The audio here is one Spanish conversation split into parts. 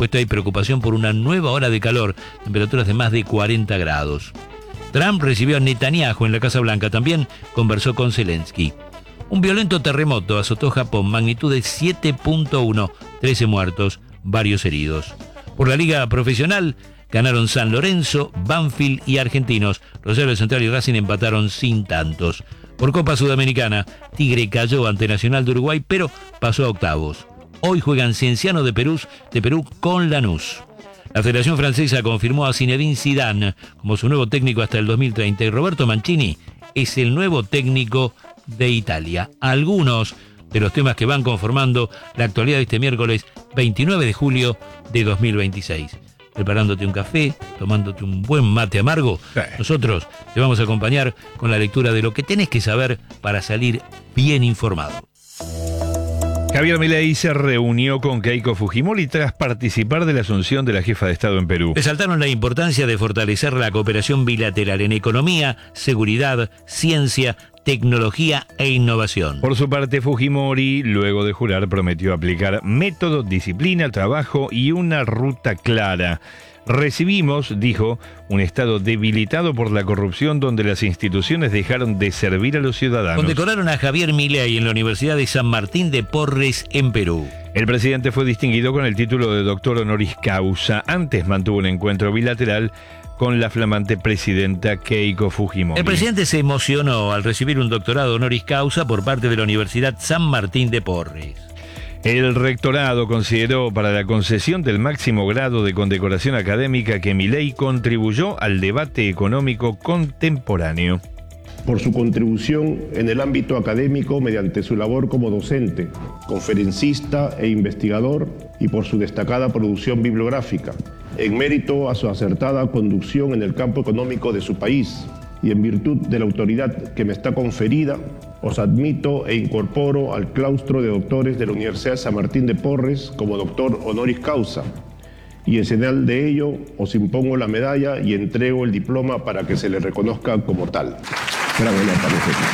puesto hay preocupación por una nueva ola de calor, temperaturas de más de 40 grados. Trump recibió a Netanyahu en la Casa Blanca, también conversó con Zelensky. Un violento terremoto azotó Japón, magnitud de 7.1, 13 muertos, varios heridos. Por la Liga Profesional ganaron San Lorenzo, Banfield y Argentinos. Rosario Central y Racing empataron sin tantos. Por Copa Sudamericana, Tigre cayó ante Nacional de Uruguay, pero pasó a octavos. Hoy juegan Cienciano de Perú con Lanús. La Federación Francesa confirmó a Zinedine Zidane como su nuevo técnico hasta el 2030 y Roberto Mancini es el nuevo técnico de Italia. Algunos de los temas que van conformando la actualidad de este miércoles 29 de julio de 2026. Preparándote un café, tomándote un buen mate amargo, nosotros te vamos a acompañar con la lectura de lo que tenés que saber para salir bien informado. Javier Milei se reunió con Keiko Fujimori tras participar de la asunción de la jefa de Estado en Perú. Resaltaron la importancia de fortalecer la cooperación bilateral en economía, seguridad, ciencia, tecnología e innovación. Por su parte, Fujimori, luego de jurar, prometió aplicar método, disciplina, trabajo y una ruta clara. Recibimos, dijo, un Estado debilitado por la corrupción donde las instituciones dejaron de servir a los ciudadanos. Condecoraron a Javier Milei en la Universidad de San Martín de Porres, en Perú. El presidente fue distinguido con el título de doctor honoris causa. Antes mantuvo un encuentro bilateral con la flamante presidenta Keiko Fujimori. El presidente se emocionó al recibir un doctorado honoris causa por parte de la Universidad San Martín de Porres. El rectorado consideró para la concesión del máximo grado de condecoración académica que Milei contribuyó al debate económico contemporáneo. Por su contribución en el ámbito académico mediante su labor como docente, conferencista e investigador y por su destacada producción bibliográfica, en mérito a su acertada conducción en el campo económico de su país y en virtud de la autoridad que me está conferida, os admito e incorporo al claustro de doctores de la Universidad San Martín de Porres como doctor honoris causa, y en señal de ello os impongo la medalla y entrego el diploma para que se le reconozca como tal. Gran honor para nosotros.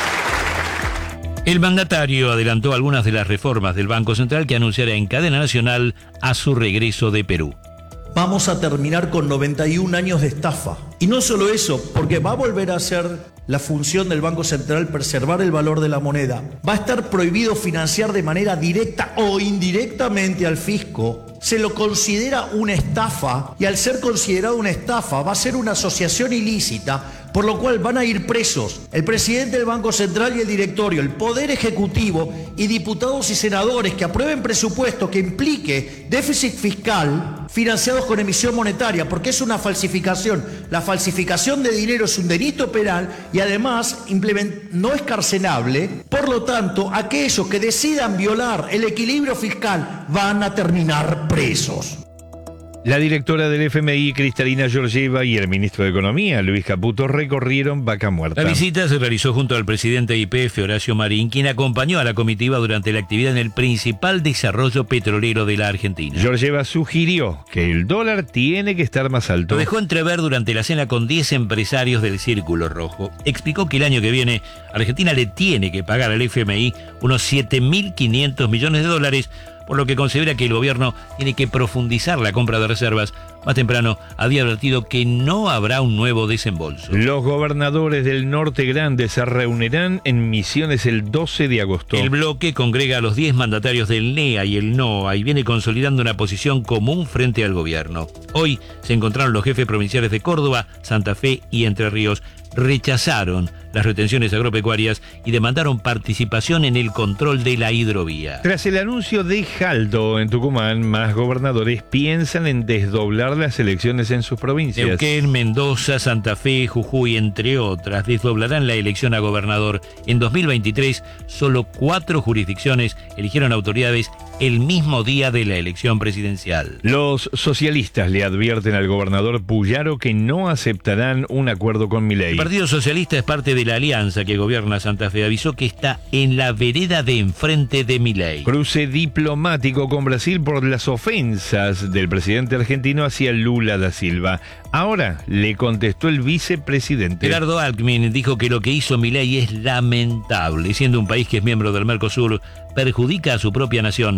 El mandatario adelantó algunas de las reformas del Banco Central que anunciará en cadena nacional a su regreso de Perú. Vamos a terminar con 91 años de estafa. Y no solo eso, porque va a volver a ser la función del Banco Central preservar el valor de la moneda. Va a estar prohibido financiar de manera directa o indirectamente al fisco. Se lo considera una estafa y al ser considerado una estafa va a ser una asociación ilícita, por lo cual van a ir presos el presidente del Banco Central y el directorio, el Poder Ejecutivo y diputados y senadores que aprueben presupuesto que implique déficit fiscal financiados con emisión monetaria, porque es una falsificación. La falsificación de dinero es un delito penal y además no es carcelable. Por lo tanto, aquellos que decidan violar el equilibrio fiscal van a terminar presos. La directora del FMI, Cristalina Georgieva, y el ministro de Economía, Luis Caputo, recorrieron Vaca Muerta. La visita se realizó junto al presidente de YPF, Horacio Marín, quien acompañó a la comitiva durante la actividad en el principal desarrollo petrolero de la Argentina. Georgieva sugirió que el dólar tiene que estar más alto. Lo dejó entrever durante la cena con 10 empresarios del Círculo Rojo. Explicó que el año que viene Argentina le tiene que pagar al FMI unos 7.500 millones de dólares, por lo que considera que el gobierno tiene que profundizar la compra de reservas. Más temprano había advertido que no habrá un nuevo desembolso. Los gobernadores del Norte Grande se reunirán en Misiones el 12 de agosto. El bloque congrega a los 10 mandatarios del NEA y el NOA y viene consolidando una posición común frente al gobierno. Hoy se encontraron los jefes provinciales de Córdoba, Santa Fe y Entre Ríos. Rechazaron las retenciones agropecuarias y demandaron participación en el control de la hidrovía. Tras el anuncio de Jaldo en Tucumán, más gobernadores piensan en desdoblar las elecciones en sus provincias. Neuquén, Mendoza, Santa Fe, Jujuy, entre otras, desdoblarán la elección a gobernador. En 2023, solo 4 jurisdicciones eligieron autoridades el mismo día de la elección presidencial. Los socialistas le advierten al gobernador Puyaro que no aceptarán un acuerdo con Milei. El Partido Socialista es parte de la alianza que gobierna Santa Fe. Avisó que está en la vereda de enfrente de Milei. Cruce diplomático con Brasil por las ofensas del presidente argentino hacia Lula da Silva. Ahora le contestó el vicepresidente. Gerardo Alckmin dijo que lo que hizo Milei es lamentable. Siendo un país que es miembro del Mercosur, perjudica a su propia nación.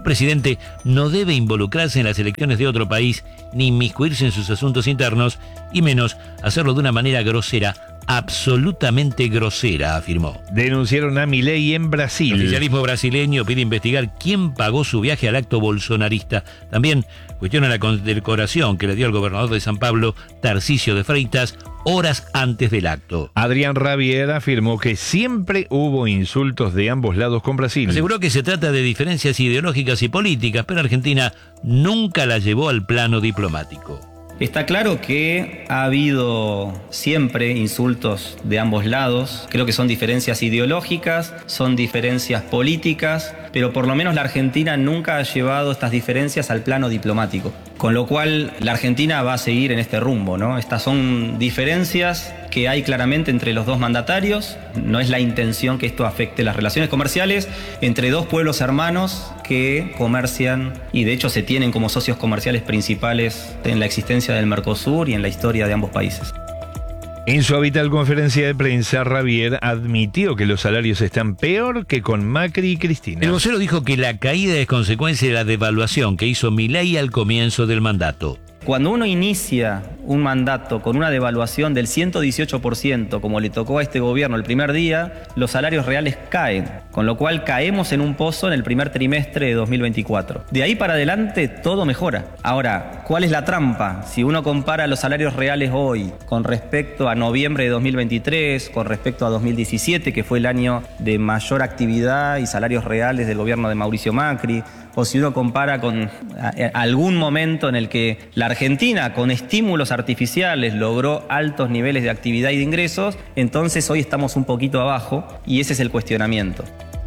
presidente no debe involucrarse en las elecciones de otro país, ni inmiscuirse en sus asuntos internos, y menos hacerlo de una manera grosera, absolutamente grosera, afirmó. Denunciaron a Milei en Brasil. El oficialismo brasileño pide investigar quién pagó su viaje al acto bolsonarista. También cuestiona la condecoración que le dio al gobernador de San Pablo, Tarcisio de Freitas, horas antes del acto. Adrián Rabier afirmó que siempre hubo insultos de ambos lados con Brasil. Aseguró que se trata de diferencias ideológicas y políticas, pero Argentina nunca la llevó al plano diplomático. Está claro que ha habido siempre insultos de ambos lados. Creo que son diferencias ideológicas, son diferencias políticas, pero por lo menos la Argentina nunca ha llevado estas diferencias al plano diplomático. Con lo cual la Argentina va a seguir en este rumbo, ¿no? Estas son diferencias que hay claramente entre los dos mandatarios. No es la intención que esto afecte las relaciones comerciales entre dos pueblos hermanos que comercian y de hecho se tienen como socios comerciales principales en la existencia del Mercosur y en la historia de ambos países. En su habitual conferencia de prensa, Rabier admitió que los salarios están peor que con Macri y Cristina. El vocero dijo que la caída es consecuencia de la devaluación que hizo Milei al comienzo del mandato. Cuando uno inicia un mandato con una devaluación del 118%, como le tocó a este gobierno el primer día, los salarios reales caen, con lo cual caemos en un pozo en el primer trimestre de 2024. De ahí para adelante todo mejora. Ahora, ¿cuál es la trampa? Si uno compara los salarios reales hoy con respecto a noviembre de 2023, con respecto a 2017, que fue el año de mayor actividad y salarios reales del gobierno de Mauricio Macri, o si uno compara con algún momento en el que la Argentina, con estímulos artificiales, logró altos niveles de actividad y de ingresos, entonces hoy estamos un poquito abajo y ese es el cuestionamiento.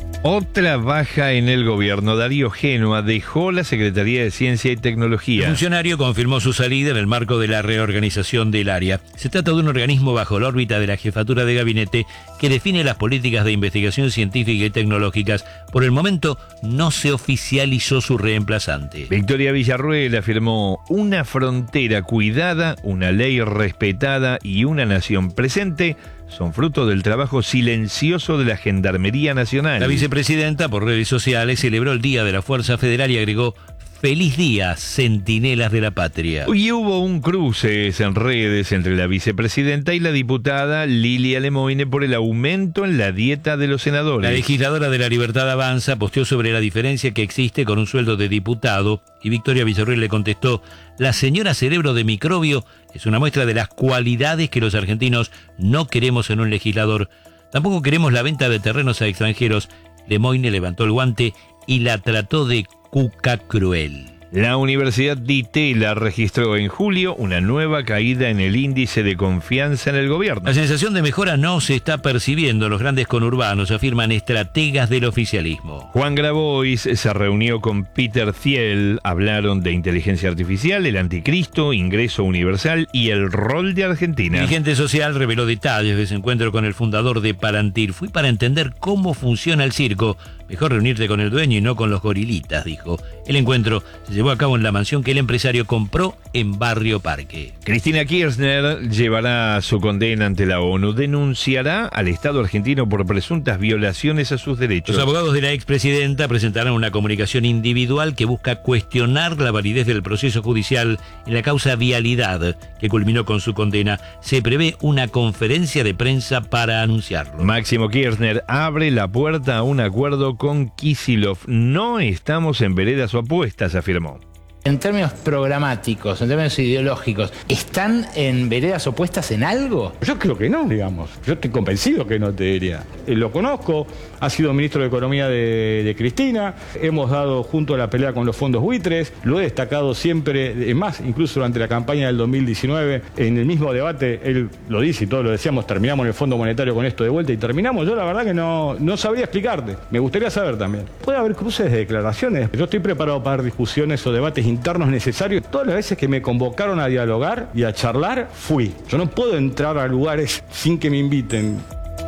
Otra baja en el gobierno. Darío Génoa dejó la Secretaría de Ciencia y Tecnología. El funcionario confirmó su salida en el marco de la reorganización del área. Se trata de un organismo bajo la órbita de la jefatura de gabinete que define las políticas de investigación científica y tecnológicas. Por el momento no se oficializó su reemplazante. Victoria Villarruel afirmó: una frontera cuidada, una ley respetada y una nación presente son fruto del trabajo silencioso de la Gendarmería Nacional. La vicepresidenta, por redes sociales, celebró el Día de la Fuerza Federal y agregó: ¡Feliz día, centinelas de la patria! Y hubo un cruce en redes entre la vicepresidenta y la diputada Lilia Lemoine por el aumento en la dieta de los senadores. La legisladora de La Libertad Avanza posteó sobre la diferencia que existe con un sueldo de diputado y Victoria Villarruel le contestó: la señora cerebro de microbio es una muestra de las cualidades que los argentinos no queremos en un legislador. Tampoco queremos la venta de terrenos a extranjeros. Lemoine levantó el guante y la trató de cuca cruel. La Universidad Di Tella registró en julio una nueva caída en el índice de confianza en el gobierno. La sensación de mejora no se está percibiendo en los grandes conurbanos, afirman estrategas del oficialismo. Juan Grabois se reunió con Peter Thiel, hablaron de inteligencia artificial, el anticristo, ingreso universal y el rol de Argentina. El dirigente social reveló detalles de ese encuentro con el fundador de Palantir. Fui para entender cómo funciona el circo. Mejor reunirte con el dueño y no con los gorilitas, dijo. El encuentro se llevó a cabo en la mansión que el empresario compró en Barrio Parque. Cristina Kirchner llevará su condena ante la ONU. Denunciará al Estado argentino por presuntas violaciones a sus derechos. Los abogados de la expresidenta presentarán una comunicación individual que busca cuestionar la validez del proceso judicial en la causa Vialidad, que culminó con su condena. Se prevé una conferencia de prensa para anunciarlo. Máximo Kirchner abre la puerta a un acuerdo con Kicillof. No estamos en veredas opuestas, afirmó. En términos programáticos, en términos ideológicos, ¿están en veredas opuestas en algo? Yo creo que no, digamos. Yo estoy convencido que no, te diría. Lo conozco, ha sido ministro de Economía de Cristina, hemos dado junto a la pelea con los fondos buitres, lo he destacado siempre, más, incluso durante la campaña del 2019, en el mismo debate, él lo dice y todos lo decíamos, terminamos en el Fondo Monetario con esto de vuelta y terminamos. Yo la verdad que no sabría explicarte, me gustaría saber también. Puede haber cruces de declaraciones, yo estoy preparado para dar discusiones o debates internos necesarios. Todas las veces que me convocaron a dialogar y a charlar, fui. Yo no puedo entrar a lugares sin que me inviten.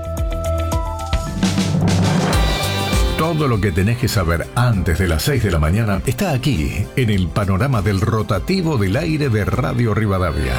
Todo lo que tenés que saber antes de las 6 de la mañana está aquí, en el panorama del rotativo del aire de Radio Rivadavia.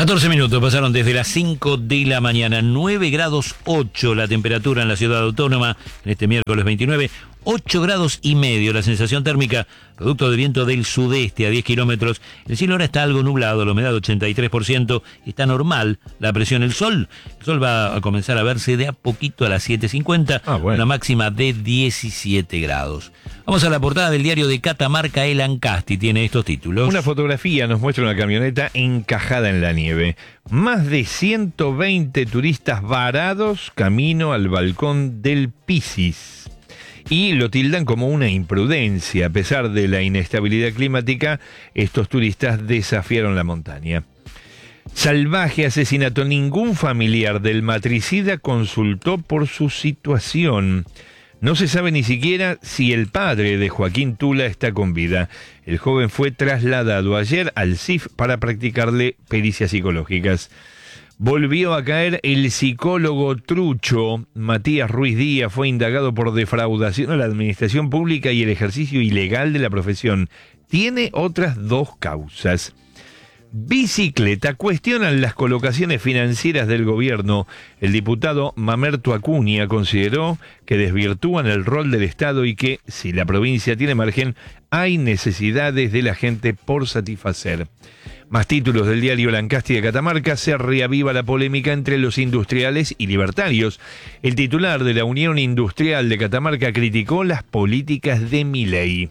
14 minutos pasaron desde las 5 de la mañana, 9 grados 8 la temperatura en la ciudad autónoma en este miércoles 29, 8 grados y medio la sensación térmica, producto del viento del sudeste a 10 kilómetros. El cielo ahora está algo nublado, la humedad 83%, está normal la presión. El sol va a comenzar a verse de a poquito a las 7:50, una máxima de 17 grados. Vamos a la portada del diario de Catamarca, El Ancasti, tiene estos títulos. Una fotografía nos muestra una camioneta encajada en la nieve. Más de 120 turistas varados camino al balcón del Pisis. Y lo tildan como una imprudencia. A pesar de la inestabilidad climática, estos turistas desafiaron la montaña. Salvaje asesinato. Ningún familiar del matricida consultó por su situación. No se sabe ni siquiera si el padre de Joaquín Tula está con vida. El joven fue trasladado ayer al CIF para practicarle pericias psicológicas. Volvió a caer el psicólogo trucho. Matías Ruiz Díaz fue indagado por defraudación a la administración pública y el ejercicio ilegal de la profesión. Tiene otras 2 causas. Bicicleta. Cuestionan las colocaciones financieras del gobierno. El diputado Mamerto Acuña consideró que desvirtúan el rol del Estado y que, si la provincia tiene margen, hay necesidades de la gente por satisfacer. Más títulos del diario El Ancasti de Catamarca. Se reaviva la polémica entre los industriales y libertarios. El titular de la Unión Industrial de Catamarca criticó las políticas de Milei.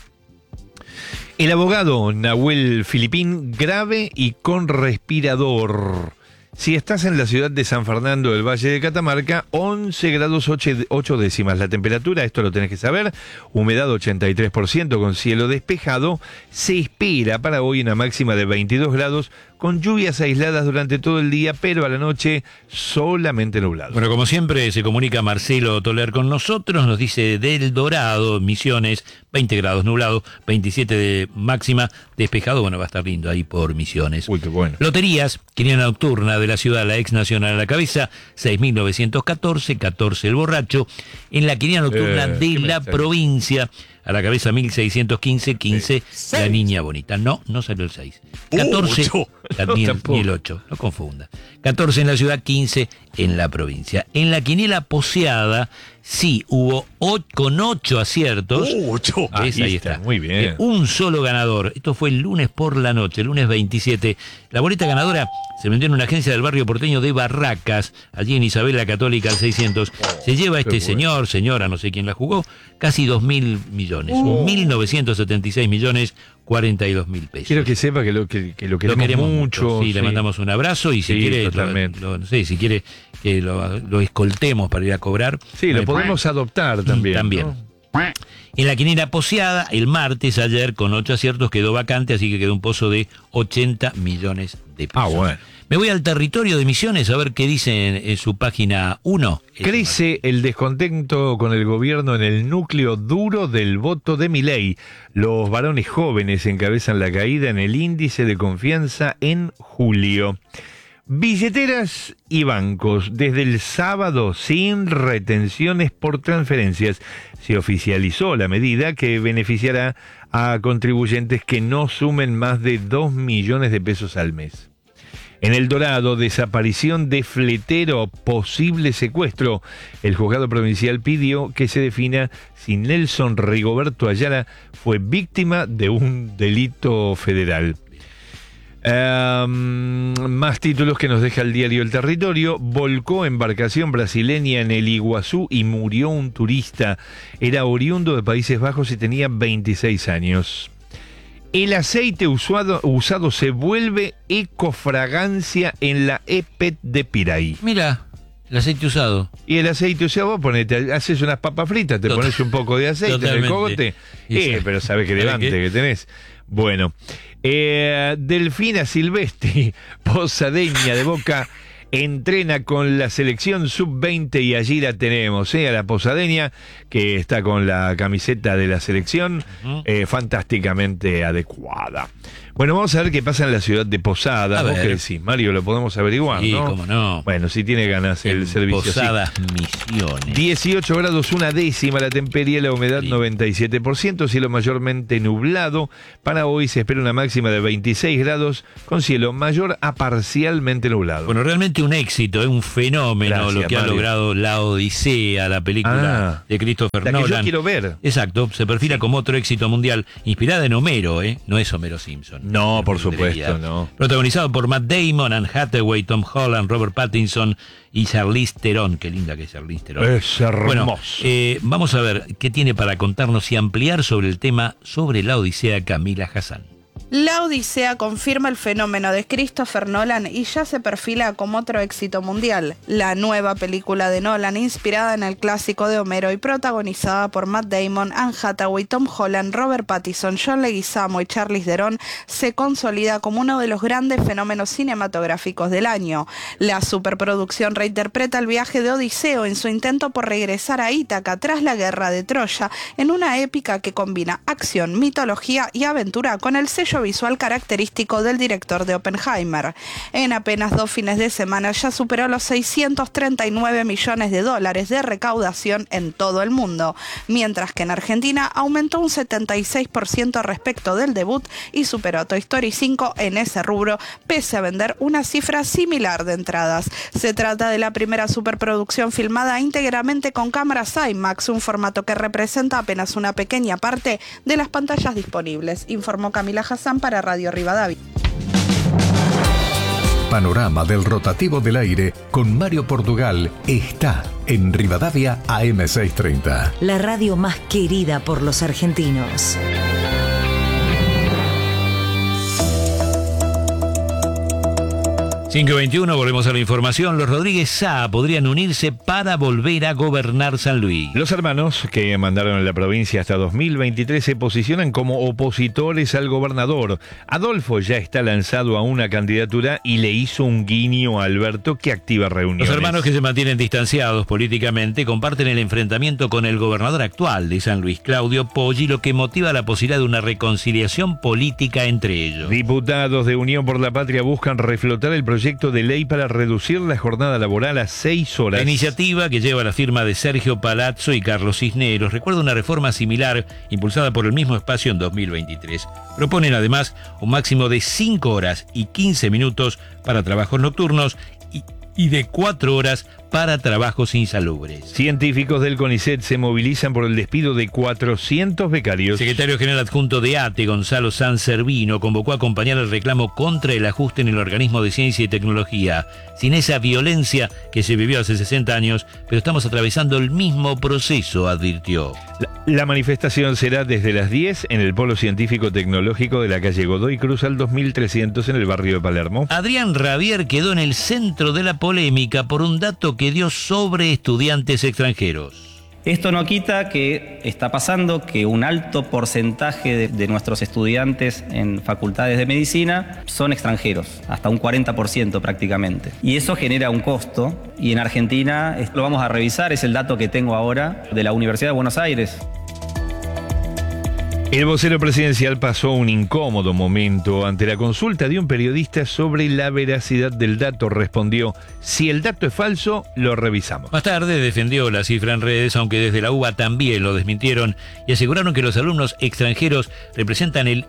El abogado Nahuel Filipín, grave y con respirador. Si estás en la ciudad de San Fernando del Valle de Catamarca, 11 grados 8 décimas la temperatura, esto lo tenés que saber, humedad 83% con cielo despejado, se espera para hoy una máxima de 22 grados con lluvias aisladas durante todo el día, pero a la noche solamente nublado. Bueno, como siempre se comunica Marcelo Toler con nosotros, nos dice del Dorado, Misiones, 20 grados nublado, 27 de máxima, despejado, bueno, va a estar lindo ahí por Misiones. Uy, qué bueno. Loterías, quiniela nocturna de la ciudad, la ex nacional a la cabeza, 6.914, 14 el borracho. En la quiniela nocturna de la provincia, a la cabeza 1.615, 15 la niña bonita. No salió el 6. 14, ni el 8, no confunda. 14 en la ciudad, 15 en la provincia. En la quiniela poseada, sí, hubo con 8 aciertos. 8. Ahí está. Muy bien. Un solo ganador. Esto fue el lunes por la noche, el lunes 27. La boleta ganadora se vendió en una agencia del barrio porteño de Barracas, allí en Isabel la Católica al 600. Se lleva señora, no sé quién la jugó, casi 2.000 millones. 1.976 millones, 42.000 pesos. Quiero que sepa que lo queremos mucho. Sí, le mandamos un abrazo y si quiere, no sé, si quiere que lo escoltemos para ir a cobrar. Sí, lo podemos adoptar también. También. ¿No? En la quiniela poseada, el martes, ayer, con 8 aciertos, quedó vacante, así que quedó un pozo de 80 millones de pesos. Bueno. Me voy al territorio de Misiones a ver qué dice en su página 1. Crece el descontento con el gobierno en el núcleo duro del voto de Milei. Los varones jóvenes encabezan la caída en el índice de confianza en julio. Billeteras y bancos, desde el sábado sin retenciones por transferencias. Se oficializó la medida que beneficiará a contribuyentes que no sumen más de 2 millones de pesos al mes. En El Dorado, desaparición de fletero, posible secuestro. El juzgado provincial pidió que se defina si Nelson Rigoberto Ayala fue víctima de un delito federal. Más títulos que nos deja el diario El Territorio. Volcó embarcación brasileña en el Iguazú y murió un turista. Era oriundo de Países Bajos y tenía 26 años. El aceite usado se vuelve ecofragancia en la EPET de Piraí. Mira, el aceite usado. Y el aceite usado, vos haces unas papas fritas, te pones un poco de aceite en el cogote. Pero sabés que levante que tenés. Bueno, Delfina Silvestri, posadeña de Boca, entrena con la selección sub-20 y allí la tenemos, a la posadeña que está con la camiseta de la selección, fantásticamente adecuada. Bueno, vamos a ver qué pasa en la ciudad de Posadas. ¿Vos qué decís, Mario? Lo podemos averiguar, sí, ¿no? Cómo no. Bueno, si tiene ganas el servicio. Posadas Misiones. 18 grados, 1/10 la temperie, la humedad 97%, cielo mayormente nublado. Para hoy se espera una máxima de 26 grados con cielo mayor a parcialmente nublado. Bueno, realmente un éxito, es un fenómeno. Gracias, lo que Mario. Ha logrado La Odisea, la película de Christopher Nolan. Que yo quiero ver. Exacto, se perfila como otro éxito mundial, inspirada en Homero, no es Homero Simpson. No, por supuesto, no. Protagonizado por Matt Damon, Anne Hathaway, Tom Holland, Robert Pattinson y Charlize Theron. Qué linda que es Charlize Theron. Es hermoso. Bueno, vamos a ver qué tiene para contarnos y ampliar sobre el tema sobre La Odisea Camila Hassan. La Odisea confirma el fenómeno de Christopher Nolan y ya se perfila como otro éxito mundial. La nueva película de Nolan, inspirada en el clásico de Homero y protagonizada por Matt Damon, Anne Hathaway, Tom Holland, Robert Pattinson, John Leguizamo y Charlize Theron, se consolida como uno de los grandes fenómenos cinematográficos del año. La superproducción reinterpreta el viaje de Odiseo en su intento por regresar a Ítaca tras la guerra de Troya, en una épica que combina acción, mitología y aventura con el sello visual característico del director de Oppenheimer. En apenas 2 fines de semana ya superó los $639 millones de recaudación en todo el mundo, mientras que en Argentina aumentó un 76% respecto del debut y superó Toy Story 5 en ese rubro, pese a vender una cifra similar de entradas. Se trata de la primera superproducción filmada íntegramente con cámaras IMAX, un formato que representa apenas una pequeña parte de las pantallas disponibles, informó Camila Hassan para Radio Rivadavia. Panorama del rotativo del aire con Mario Portugal está en Rivadavia AM630. La radio más querida por los argentinos. 5:21, volvemos a la información. Los Rodríguez Sá podrían unirse para volver a gobernar San Luis. Los hermanos que mandaron a la provincia hasta 2023 se posicionan como opositores al gobernador. Adolfo ya está lanzado a una candidatura y le hizo un guiño a Alberto que activa reuniones. Los hermanos, que se mantienen distanciados políticamente, comparten el enfrentamiento con el gobernador actual de San Luis, Claudio Poggi, lo que motiva la posibilidad de una reconciliación política entre ellos. Diputados de Unión por la Patria buscan reflotar el proyecto de ley para reducir la jornada laboral a 6 horas. La iniciativa, que lleva la firma de Sergio Palazzo y Carlos Cisneros, recuerda una reforma similar impulsada por el mismo espacio en 2023. Proponen además un máximo de 5 horas y 15 minutos para trabajos nocturnos y de 4 horas para trabajos insalubres. Científicos del CONICET se movilizan por el despido de 400 becarios. El secretario general adjunto de ATE, Gonzalo Sanservino, convocó a acompañar el reclamo contra el ajuste en el organismo de ciencia y tecnología. Sin esa violencia que se vivió hace 60 años, pero estamos atravesando el mismo proceso, advirtió. La manifestación será desde las 10 en el Polo Científico Tecnológico de la calle Godoy Cruz al 2300 en el barrio de Palermo. Adrián Rabier quedó en el centro de la polémica por un dato que dio sobre estudiantes extranjeros. Esto no quita que está pasando que un alto porcentaje de nuestros estudiantes en facultades de medicina son extranjeros, hasta un 40% prácticamente. Y eso genera un costo, y en Argentina, lo vamos a revisar, es el dato que tengo ahora de la Universidad de Buenos Aires. El vocero presidencial pasó un incómodo momento ante la consulta de un periodista sobre la veracidad del dato. Respondió: si el dato es falso, lo revisamos. Más tarde defendió la cifra en redes, aunque desde la UBA también lo desmintieron y aseguraron que los alumnos extranjeros representan el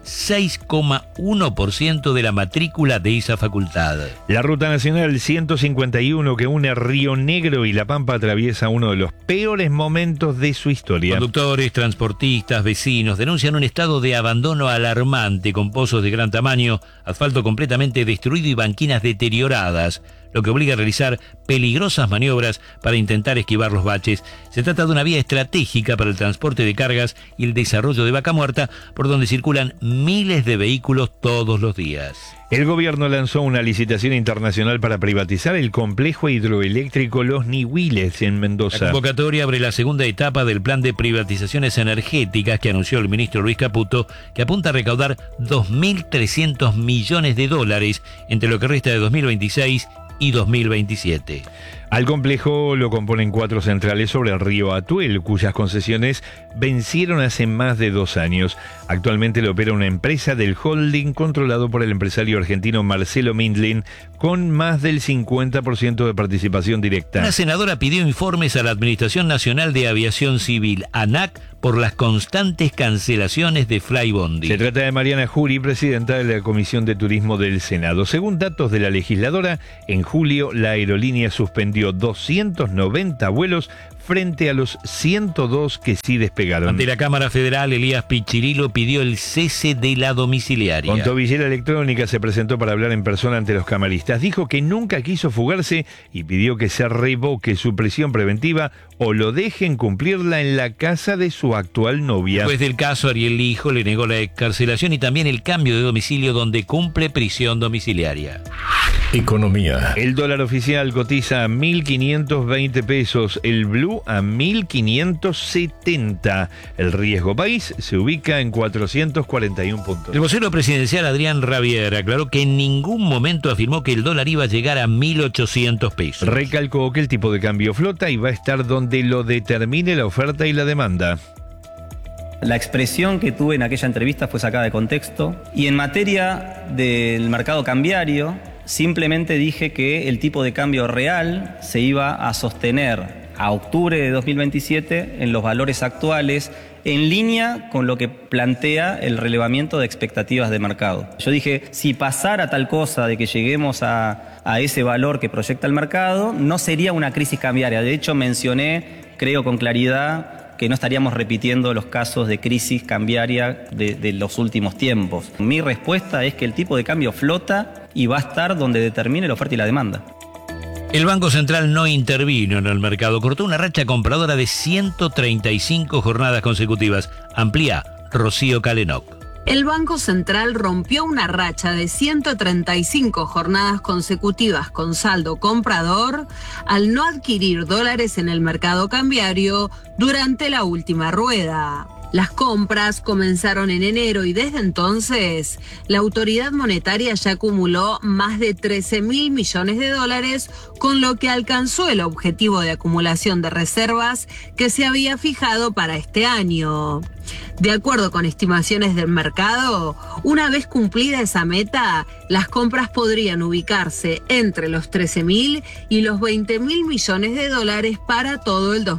6,1% de la matrícula de esa facultad. La Ruta Nacional 151, que une Río Negro y La Pampa, atraviesa uno de los peores momentos de su historia. Conductores, transportistas, vecinos denuncian un estado de abandono alarmante, con pozos de gran tamaño, asfalto completamente destruido y banquinas deterioradas, lo que obliga a realizar peligrosas maniobras para intentar esquivar los baches. Se trata de una vía estratégica para el transporte de cargas y el desarrollo de Vaca Muerta, por donde circulan miles de vehículos todos los días. El gobierno lanzó una licitación internacional para privatizar el complejo hidroeléctrico Los Nihuiles en Mendoza. La convocatoria abre la segunda etapa del plan de privatizaciones energéticas que anunció el ministro Luis Caputo, que apunta a recaudar $2.300 millones entre lo que resta de 2026 y 2027. Al complejo lo componen 4 centrales sobre el río Atuel, cuyas concesiones vencieron hace más de 2 años. Actualmente lo opera una empresa del holding controlado por el empresario argentino Marcelo Mindlin, con más del 50% de participación directa. Una senadora pidió informes a la Administración Nacional de Aviación Civil, ANAC, por las constantes cancelaciones de Flybondi. Se trata de Mariana Jury, presidenta de la Comisión de Turismo del Senado. Según datos de la legisladora, en julio la aerolínea suspendió 290 vuelos frente a los 102 que sí despegaron. Ante la Cámara Federal, Elías Pichirilo pidió el cese de la domiciliaria. Con tobillera electrónica se presentó para hablar en persona ante los camaristas. Dijo que nunca quiso fugarse y pidió que se revoque su prisión preventiva o lo dejen cumplirla en la casa de su actual novia. Después del caso, Ariel Lijo le negó la excarcelación y también el cambio de domicilio donde cumple prisión domiciliaria. Economía. El dólar oficial cotiza a 1.520 pesos, el blue a 1.570. El riesgo país se ubica en 441 puntos. El vocero presidencial Adrián Rabier aclaró que en ningún momento afirmó que el dólar iba a llegar a 1.800 pesos. Recalcó que el tipo de cambio flota y va a estar donde lo determine la oferta y la demanda. La expresión que tuve en aquella entrevista fue sacada de contexto. Y en materia del mercado cambiario, simplemente dije que el tipo de cambio real se iba a sostener a octubre de 2027 en los valores actuales, en línea con lo que plantea el relevamiento de expectativas de mercado. Yo dije, si pasara tal cosa de que lleguemos a ese valor que proyecta el mercado, no sería una crisis cambiaria. De hecho, mencioné, creo con claridad, que no estaríamos repitiendo los casos de crisis cambiaria de los últimos tiempos. Mi respuesta es que el tipo de cambio flota y va a estar donde determine la oferta y la demanda. El Banco Central no intervino en el mercado, cortó una racha compradora de 135 jornadas consecutivas. Amplía Rocío Calenoc. El Banco Central rompió una racha de 135 jornadas consecutivas con saldo comprador al no adquirir dólares en el mercado cambiario durante la última rueda. Las compras comenzaron en enero y desde entonces la autoridad monetaria ya acumuló más de 13.000 millones de dólares, con lo que alcanzó el objetivo de acumulación de reservas que se había fijado para este año. De acuerdo con estimaciones del mercado, una vez cumplida esa meta, las compras podrían ubicarse entre los 13.000 y los 20.000 millones de dólares para todo el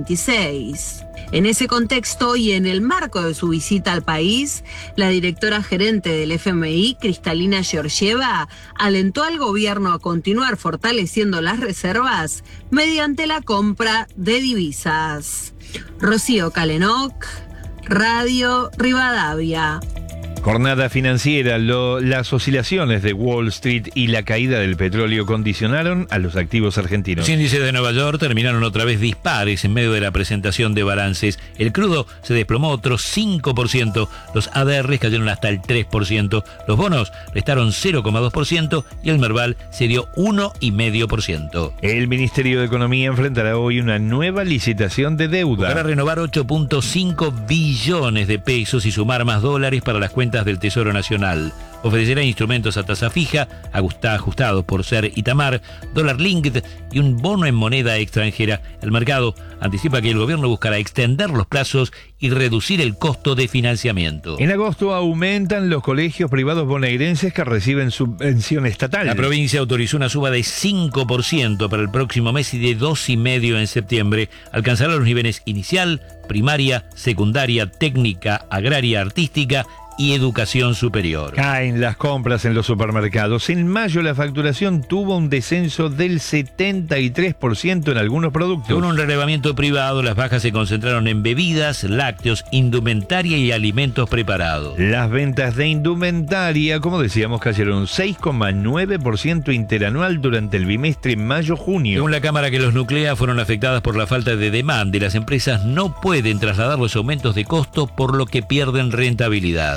2026. En ese contexto y en el marco de su visita al país, la directora gerente del FMI, Kristalina Georgieva, alentó al gobierno a continuar fortaleciendo las reservas mediante la compra de divisas. Rocío Calenoc, Radio Rivadavia. Jornada financiera. Las oscilaciones de Wall Street y la caída del petróleo condicionaron a los activos argentinos. Los índices de Nueva York terminaron otra vez dispares en medio de la presentación de balances. El crudo se desplomó otro 5%, los ADRs cayeron hasta el 3%, los bonos restaron 0,2% y el Merval se dio 1,5%. El Ministerio de Economía enfrentará hoy una nueva licitación de deuda. Para renovar 8.5 billones de pesos y sumar más dólares para las cuentas del Tesoro Nacional. Ofrecerá instrumentos a tasa fija, ajustados por ser Itamar, dólar linked y un bono en moneda extranjera. El mercado anticipa que el gobierno buscará extender los plazos y reducir el costo de financiamiento. En agosto aumentan los colegios privados bonaerenses que reciben subvención estatal. La provincia autorizó una suba de 5% para el próximo mes y de 2,5% en septiembre. Alcanzará los niveles inicial, primaria, secundaria, técnica, agraria, artística y educación superior. Caen las compras en los supermercados. En mayo la facturación tuvo un descenso del 73% en algunos productos. Según un relevamiento privado, las bajas se concentraron en bebidas, lácteos, indumentaria y alimentos preparados. Las ventas de indumentaria, como decíamos, cayeron 6,9% interanual durante el bimestre mayo-junio. Según la Cámara que los nuclea, fueron afectadas por la falta de demanda y las empresas no pueden trasladar los aumentos de costo, por lo que pierden rentabilidad.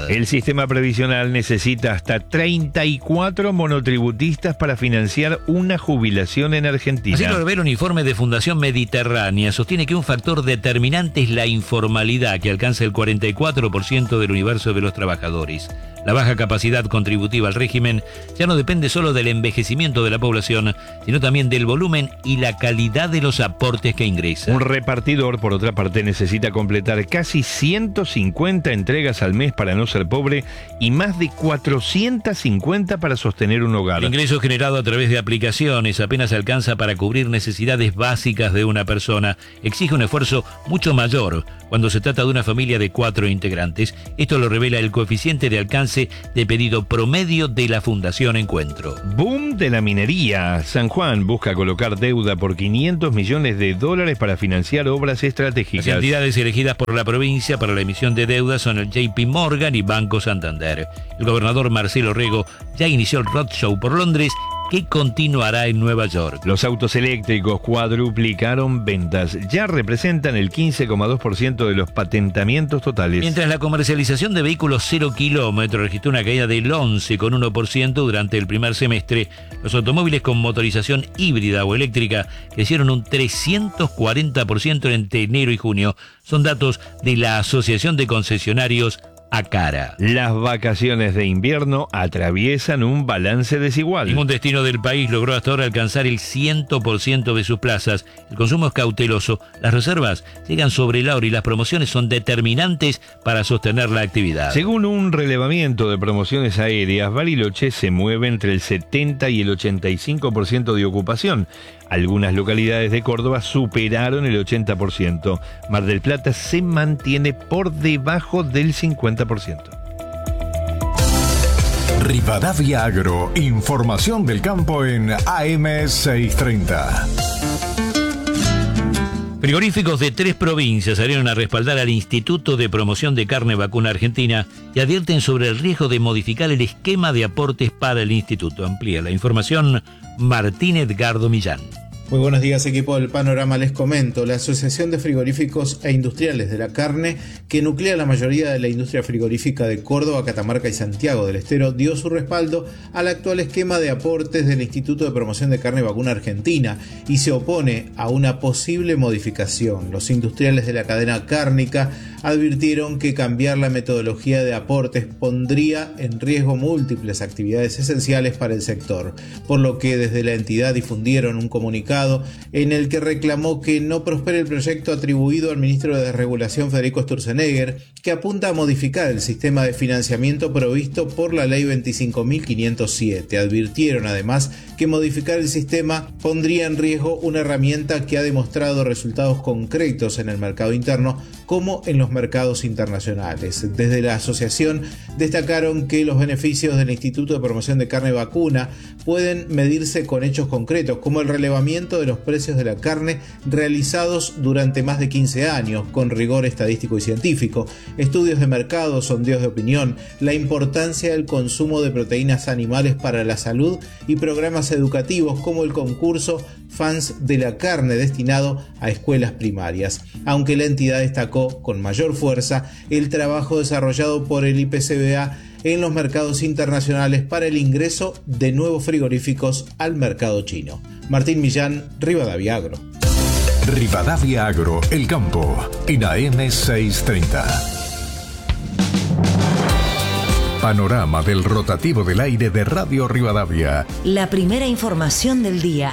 actividad. El sistema previsional necesita hasta 34 monotributistas para financiar una jubilación en Argentina. Así lo revela un informe de Fundación Mediterránea. Sostiene que un factor determinante es la informalidad, que alcanza el 44% del universo de los trabajadores. La baja capacidad contributiva al régimen ya no depende solo del envejecimiento de la población, sino también del volumen y la calidad de los aportes que ingresa. Un repartidor, por otra parte, necesita completar casi 150 entregas al mes para no ser pobre y más de 450 para sostener un hogar. El ingreso generado a través de aplicaciones apenas alcanza para cubrir necesidades básicas de una persona. Exige un esfuerzo mucho mayor cuando se trata de una familia de 4 integrantes. Esto lo revela el coeficiente de alcance de pedido promedio de la Fundación Encuentro. Boom de la minería. San Juan busca colocar deuda por $500 millones para financiar obras estratégicas. Las entidades elegidas por la provincia para la emisión de deuda son el JP Morgan y Banco Santander. El gobernador Marcelo Rego ya inició el roadshow por Londres, que continuará en Nueva York. Los autos eléctricos cuadruplicaron ventas. Ya representan el 15,2% de los patentamientos totales. Mientras la comercialización de vehículos 0 kilómetros registró una caída del 11,1% durante el primer semestre, los automóviles con motorización híbrida o eléctrica crecieron un 340% entre enero y junio. Son datos de la Asociación de Concesionarios ACARA. Las vacaciones de invierno atraviesan un balance desigual. Ningún destino del país logró hasta ahora alcanzar el 100% de sus plazas. El consumo es cauteloso, las reservas llegan sobre la hora y las promociones son determinantes para sostener la actividad. Según un relevamiento de promociones aéreas, Bariloche se mueve entre el 70 y el 85% de ocupación. Algunas localidades de Córdoba superaron el 80%. Mar del Plata se mantiene por debajo del 50%. Rivadavia Agro, información del campo en AM630. Frigoríficos de 3 provincias salieron a respaldar al Instituto de Promoción de Carne Vacuna Argentina y advierten sobre el riesgo de modificar el esquema de aportes para el instituto. Amplía la información Martín Edgardo Millán. Muy buenos días, equipo del Panorama. Les comento, la Asociación de Frigoríficos e Industriales de la Carne, que nuclea la mayoría de la industria frigorífica de Córdoba, Catamarca y Santiago del Estero, dio su respaldo al actual esquema de aportes del Instituto de Promoción de Carne Vacuna Argentina y se opone a una posible modificación. Los industriales de la cadena cárnica advirtieron que cambiar la metodología de aportes pondría en riesgo múltiples actividades esenciales para el sector, por lo que desde la entidad difundieron un comunicado en el que reclamó que no prospere el proyecto atribuido al ministro de Desregulación Federico Sturzenegger, que apunta a modificar el sistema de financiamiento provisto por la Ley 25.507. Advirtieron además que modificar el sistema pondría en riesgo una herramienta que ha demostrado resultados concretos en el mercado interno como en los mercados internacionales. Desde la asociación destacaron que los beneficios del Instituto de Promoción de Carne Vacuna pueden medirse con hechos concretos, como el relevamiento de los precios de la carne realizados durante más de 15 años, con rigor estadístico y científico, estudios de mercado, sondeos de opinión, la importancia del consumo de proteínas animales para la salud y programas educativos como el concurso Fans de la Carne destinado a escuelas primarias. Aunque la entidad destacó con mayor fuerza el trabajo desarrollado por el IPCBA en los mercados internacionales para el ingreso de nuevos frigoríficos al mercado chino. Martín Millán, Rivadavia Agro. Rivadavia Agro, el campo, en AM630. Panorama del rotativo del aire de Radio Rivadavia. La primera información del día.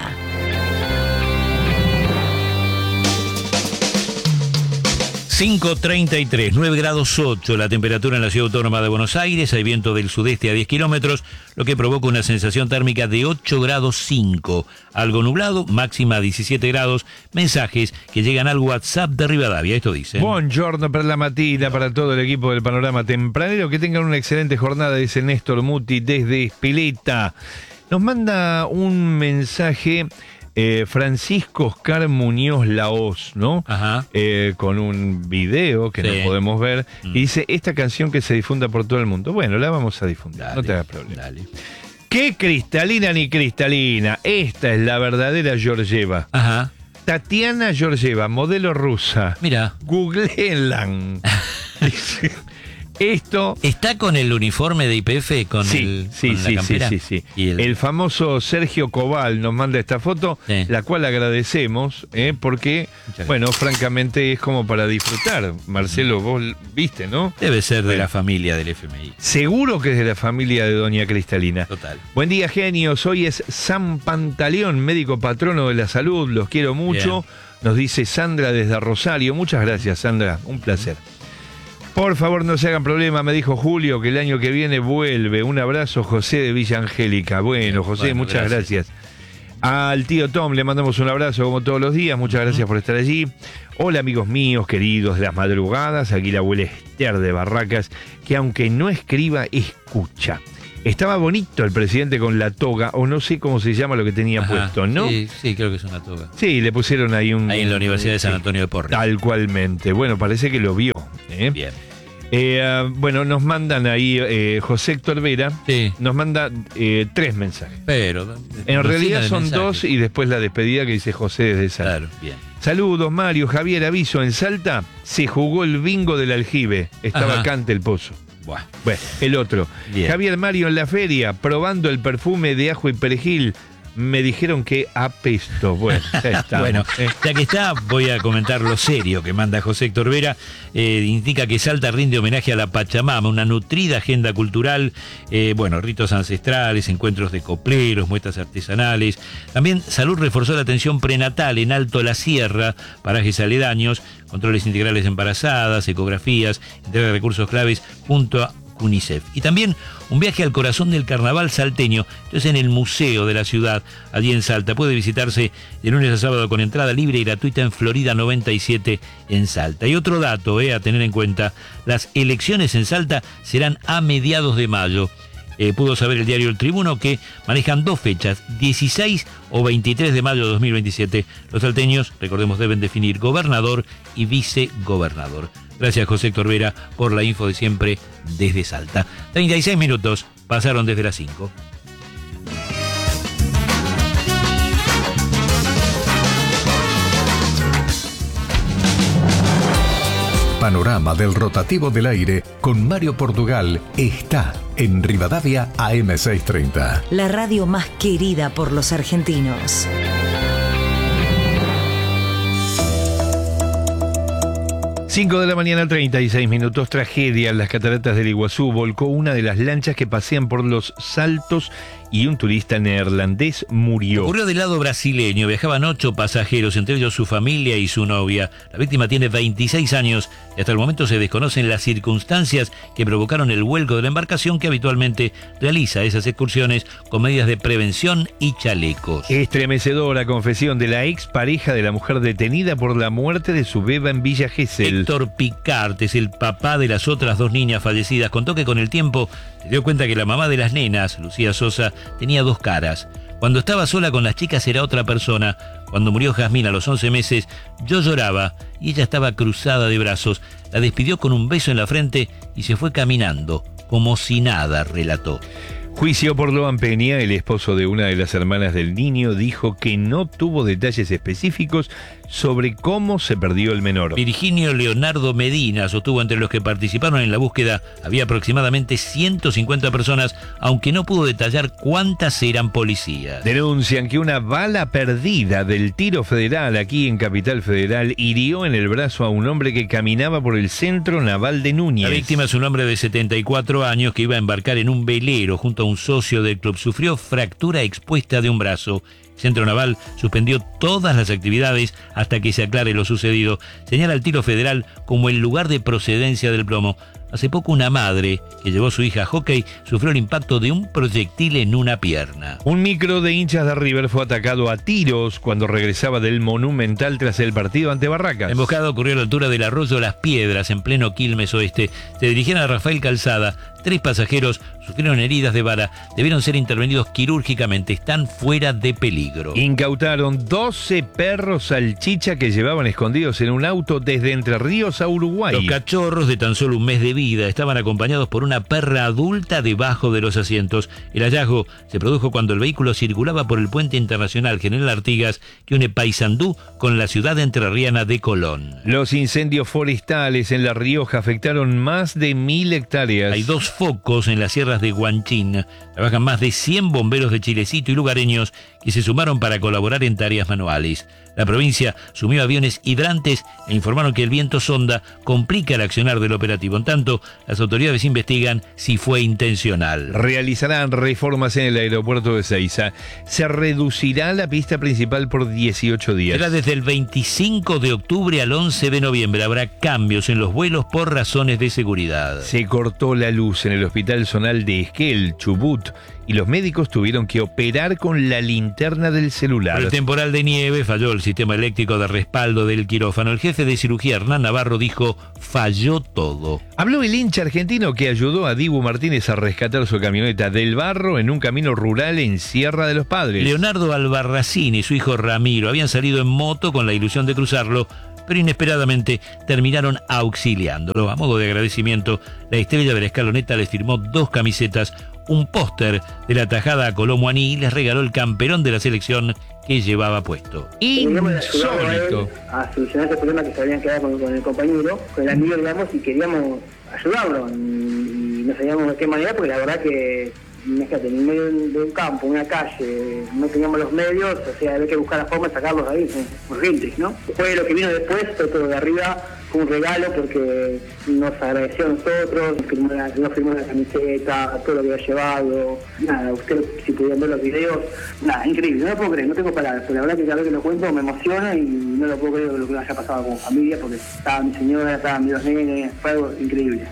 5:33, 9 grados 8 la temperatura en la ciudad autónoma de Buenos Aires. Hay viento del sudeste a 10 kilómetros, lo que provoca una sensación térmica de 8 grados 5. Algo nublado, máxima 17 grados. Mensajes que llegan al WhatsApp de Rivadavia. Esto dice: Buongiorno per la mattina para todo el equipo del Panorama Tempranero. Que tengan una excelente jornada, dice Néstor Muti desde Espeleta. Nos manda un mensaje Francisco Oscar Muñoz Laos, ¿no? Ajá. Con un video que no podemos ver. Y dice, esta canción que se difunda por todo el mundo. Bueno, la vamos a difundir, dale, no te hagas problema. Dale. ¿Qué cristalina ni cristalina? Esta es la verdadera Georgieva. Ajá. Tatiana Georgieva, modelo rusa. Mira. Googleenla. Esto... ¿Está con el uniforme de YPF? Con la campera? Sí. El famoso Sergio Cobal nos manda esta foto, la cual agradecemos, porque, bueno, francamente es como para disfrutar. Marcelo, vos viste, ¿no? Debe ser de la familia del FMI. Seguro que es de la familia de Doña Cristalina. Total. Buen día, genios. Hoy es San Pantaleón, médico patrono de la salud. Los quiero mucho. Bien. Nos dice Sandra desde Rosario. Muchas gracias, Sandra. Un placer. Por favor, no se hagan problema, me dijo Julio, que el año que viene vuelve. Un abrazo, José de Villa Angélica. Bueno, José, muchas gracias. Al tío Tom le mandamos un abrazo como todos los días. Muchas gracias por estar allí. Hola, amigos míos, queridos de las madrugadas. Aquí la abuela Esther de Barracas, que aunque no escriba, escucha. Estaba bonito el presidente con la toga, o no sé cómo se llama lo que tenía puesto, ¿no? Sí, creo que es una toga. Sí, le pusieron ahí un... Ahí en la Universidad de San Antonio de Porres. Tal cualmente. Bueno, parece que lo vio. Bien. Bueno, nos mandan ahí, José Héctor Vera, nos manda 3 mensajes. Pero en realidad son 2 y después la despedida que dice José desde Salta. Claro, bien. Saludos, Mario. Javier, aviso, en Salta se jugó el bingo del aljibe. Está vacante el pozo. Bueno, el otro. Bien. Javier, Mario, en la feria, probando el perfume de ajo y perejil. Me dijeron que apesto. Bueno, ya está. Bueno, ya que está, voy a comentar lo serio que manda José Héctor Vera. Indica que Salta rinde homenaje a la Pachamama, una nutrida agenda cultural, ritos ancestrales, encuentros de copleros, muestras artesanales. También Salud reforzó la atención prenatal en Alto la Sierra, parajes aledaños, controles integrales de embarazadas, ecografías, entrega de recursos claves junto a UNICEF. Y también un viaje al corazón del carnaval salteño, entonces en el museo de la ciudad, allí en Salta. Puede visitarse de lunes a sábado con entrada libre y gratuita en Florida 97 en Salta. Y otro dato a tener en cuenta, las elecciones en Salta serán a mediados de mayo. Pudo saber el diario El Tribuno que manejan 2 fechas, 16 o 23 de mayo de 2027. Los salteños, recordemos, deben definir gobernador y vicegobernador. Gracias, José Héctor Vera, por la info de siempre desde Salta. 36 minutos pasaron desde las 5. Panorama del rotativo del aire con Mario Portugal está en Rivadavia AM630. La radio más querida por los argentinos. 5 de la mañana, 36 minutos. Tragedia en las cataratas del Iguazú. Volcó una de las lanchas que pasean por los Saltos y un turista neerlandés murió. Ocurrió del lado brasileño. Viajaban 8 pasajeros, entre ellos su familia y su novia. La víctima tiene 26 años y hasta el momento se desconocen las circunstancias que provocaron el vuelco de la embarcación, que habitualmente realiza esas excursiones con medidas de prevención y chalecos. Estremecedora confesión de la expareja de la mujer detenida por la muerte de su beba en Villa Gesell. Héctor Picart es el papá de las otras 2 niñas fallecidas. Contó que con el tiempo se dio cuenta que la mamá de las nenas, Lucía Sosa, tenía 2 caras. Cuando estaba sola con las chicas era otra persona. Cuando murió Jazmín a los 11 meses, yo lloraba y ella estaba cruzada de brazos. La despidió con un beso en la frente y se fue caminando, como si nada, relató. Juicio por Loan Peña, el esposo de una de las hermanas del niño, dijo que no tuvo detalles específicos sobre cómo se perdió el menor. Virginio Leonardo Medina sostuvo entre los que participaron en la búsqueda había aproximadamente 150 personas, aunque no pudo detallar cuántas eran policías. Denuncian que una bala perdida del tiro federal aquí en Capital Federal hirió en el brazo a un hombre que caminaba por el centro naval de Núñez. La víctima es un hombre de 74 años que iba a embarcar en un velero junto a un socio del club. Sufrió fractura expuesta de un brazo. Centro Naval suspendió todas las actividades hasta que se aclare lo sucedido. Señala el tiro federal como el lugar de procedencia del plomo. Hace poco una madre que llevó a su hija a hockey sufrió el impacto de un proyectil en una pierna. Un micro de hinchas de River fue atacado a tiros cuando regresaba del Monumental tras el partido ante Barracas. La emboscada ocurrió a la altura del arroyo Las Piedras, en pleno Quilmes Oeste. Se dirigían a Rafael Calzada, 3 pasajeros sufrieron heridas de bala, debieron ser intervenidos quirúrgicamente, están fuera de peligro. Incautaron 12 perros salchicha que llevaban escondidos en un auto desde Entre Ríos a Uruguay. Los cachorros, de tan solo un mes de vida, estaban acompañados por una perra adulta debajo de los asientos. El hallazgo se produjo cuando el vehículo circulaba por el puente internacional General Artigas que une Paysandú con la ciudad entrerriana de Colón. Los incendios forestales en La Rioja afectaron más de 1000 hectáreas. Hay 2 focos en las sierras de Guanchín. Trabajan más de 100 bomberos de Chilecito y lugareños que se sumaron para colaborar en tareas manuales. La provincia sumió aviones hidrantes e informaron que el viento sonda complica el accionar del operativo. En tanto, las autoridades investigan si fue intencional. Realizarán reformas en el aeropuerto de Seiza. Se reducirá la pista principal por 18 días. Será desde el 25 de octubre al 11 de noviembre. Habrá cambios en los vuelos por razones de seguridad. Se cortó la luz en el Hospital Zonal de Esquel, Chubut, y los médicos tuvieron que operar con la linterna del celular. Por el temporal de nieve falló el sistema eléctrico de respaldo del quirófano. El jefe de cirugía, Hernán Navarro, dijo: falló todo. Habló el hincha argentino que ayudó a Dibu Martínez a rescatar su camioneta del barro en un camino rural en Sierra de los Padres. Leonardo Albarracín y su hijo Ramiro habían salido en moto con la ilusión de cruzarlo, pero inesperadamente terminaron auxiliándolo. A modo de agradecimiento, la estrella de la escaloneta les firmó 2 camisetas, un póster de la tajada a Colomuaní y les regaló el camperón de la selección que llevaba puesto. Insólito. A solucionar ese problema que se habían quedado con el compañero, con el amigo, digamos, y queríamos ayudarlo. Y no sabíamos de qué manera, porque la verdad que, fíjate, en medio de un campo, una calle, no teníamos los medios, o sea, había que buscar la forma de sacarlos de ahí, urgentes, ¿no? Después de lo que vino después, todo de arriba, fue un regalo porque nos agradeció a nosotros, nos firmó la camiseta, todo lo que había llevado, nada, ustedes si pudieran ver los videos, nada, increíble, no lo puedo creer, no tengo palabras, pero la verdad que cada vez que lo cuento me emociona y no lo puedo creer lo que haya pasado con familia, porque estaba mi señora, estaban mis 2 nenes, fue algo increíble.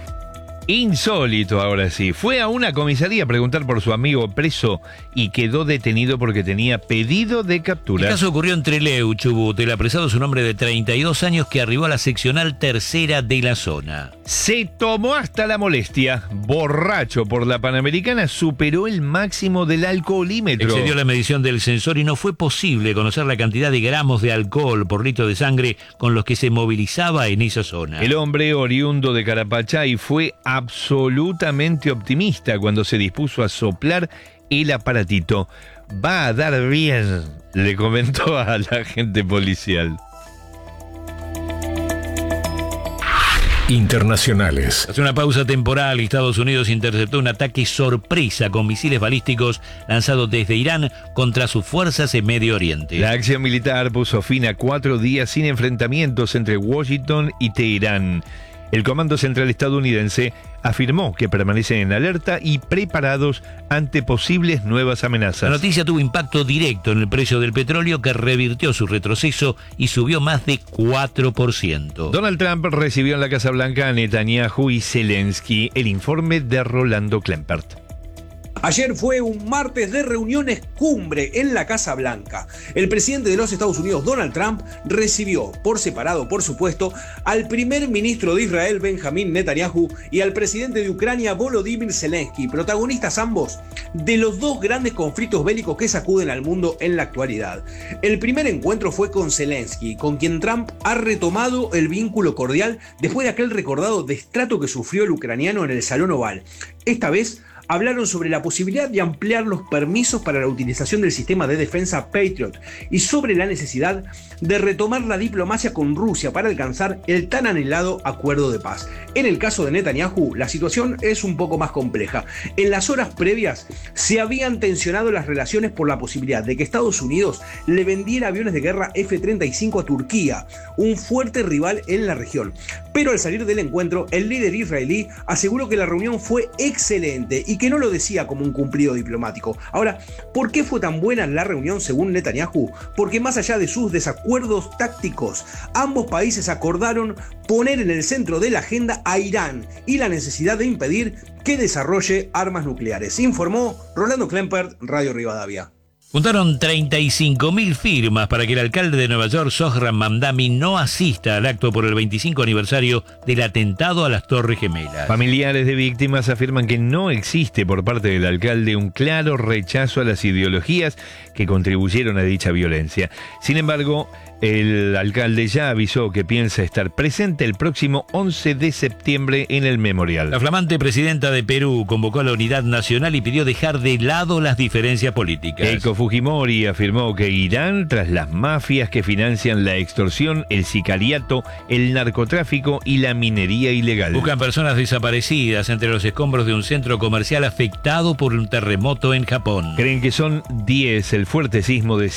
Insólito, ahora sí. Fue a una comisaría a preguntar por su amigo preso y quedó detenido porque tenía pedido de captura. El caso ocurrió en Trelew, Chubut. El apresado es un hombre de 32 años que arribó a la seccional tercera de la zona. Se tomó hasta la molestia. Borracho por la Panamericana, superó el máximo del alcoholímetro. Excedió la medición del sensor y no fue posible conocer la cantidad de gramos de alcohol por litro de sangre con los que se movilizaba en esa zona. El hombre, oriundo de Carapachay, fue absolutamente optimista cuando se dispuso a soplar el aparatito. Va a dar bien, le comentó a la agente policial. Internacionales. Tras una pausa temporal, Estados Unidos interceptó un ataque sorpresa con misiles balísticos lanzados desde Irán contra sus fuerzas en Medio Oriente. La acción militar puso fin a 4 días sin enfrentamientos entre Washington y Teherán. El Comando Central estadounidense afirmó que permanecen en alerta y preparados ante posibles nuevas amenazas. La noticia tuvo impacto directo en el precio del petróleo, que revirtió su retroceso y subió más de 4%. Donald Trump recibió en la Casa Blanca a Netanyahu y Zelensky. El informe de Rolando Klempert. Ayer fue un martes de reuniones cumbre en la Casa Blanca. El presidente de los Estados Unidos, Donald Trump, recibió, por separado por supuesto, al primer ministro de Israel, Benjamín Netanyahu, y al presidente de Ucrania, Volodymyr Zelensky, protagonistas ambos de los 2 grandes conflictos bélicos que sacuden al mundo en la actualidad. El primer encuentro fue con Zelensky, con quien Trump ha retomado el vínculo cordial después de aquel recordado destrato que sufrió el ucraniano en el Salón Oval. Esta vez hablaron sobre la posibilidad de ampliar los permisos para la utilización del sistema de defensa Patriot y sobre la necesidad de retomar la diplomacia con Rusia para alcanzar el tan anhelado acuerdo de paz. En el caso de Netanyahu, la situación es un poco más compleja. En las horas previas se habían tensionado las relaciones por la posibilidad de que Estados Unidos le vendiera aviones de guerra F-35 a Turquía, un fuerte rival en la región. Pero al salir del encuentro, el líder israelí aseguró que la reunión fue excelente y que no lo decía como un cumplido diplomático. Ahora, ¿por qué fue tan buena la reunión según Netanyahu? Porque más allá de sus desacuerdos tácticos, ambos países acordaron poner en el centro de la agenda a Irán y la necesidad de impedir que desarrolle armas nucleares. Informó Rolando Klempert, Radio Rivadavia. Juntaron 35.000 firmas para que el alcalde de Nueva York, Zohran Mamdani, no asista al acto por el 25 aniversario del atentado a las Torres Gemelas. Familiares de víctimas afirman que no existe por parte del alcalde un claro rechazo a las ideologías que contribuyeron a dicha violencia. Sin embargo, el alcalde ya avisó que piensa estar presente el próximo 11 de septiembre en el memorial. La flamante presidenta de Perú convocó a la unidad nacional y pidió dejar de lado las diferencias políticas. Keiko Fujimori afirmó que irán tras las mafias que financian la extorsión, el sicariato, el narcotráfico y la minería ilegal. Buscan personas desaparecidas entre los escombros de un centro comercial afectado por un terremoto en Japón. Creen que son 10. El fuerte sismo de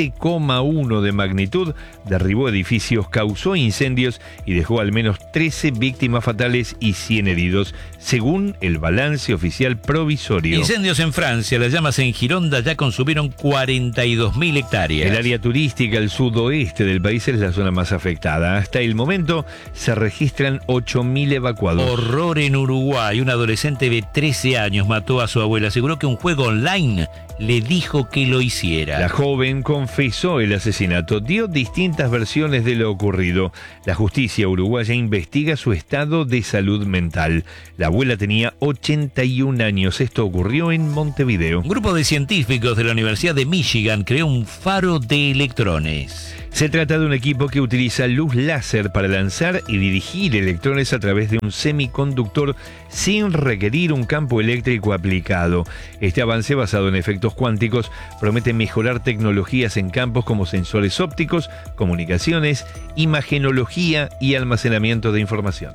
7,1 de magnitud derribó edificios, causó incendios y dejó al menos 13 víctimas fatales y 100 heridos, según el balance oficial provisorio. Incendios en Francia. Las llamas en Gironda ya consumieron 42.000 hectáreas. El área turística al sudoeste del país es la zona más afectada. Hasta el momento se registran 8.000 evacuados. Horror en Uruguay. Un adolescente de 13 años mató a su abuela. Aseguró que un juego online le dijo que lo hiciera. La joven confesó el asesinato, dio distintas versiones de lo ocurrido. La justicia uruguaya investiga su estado de salud mental. La abuela tenía 81 años. Esto ocurrió en Montevideo. Un grupo de científicos de la Universidad de Michigan creó un faro de electrones. Se trata de un equipo que utiliza luz láser para lanzar y dirigir electrones a través de un semiconductor sin requerir un campo eléctrico aplicado. Este avance, basado en efectos cuánticos, promete mejorar tecnologías en campos como sensores ópticos, comunicaciones, imagenología y almacenamiento de información.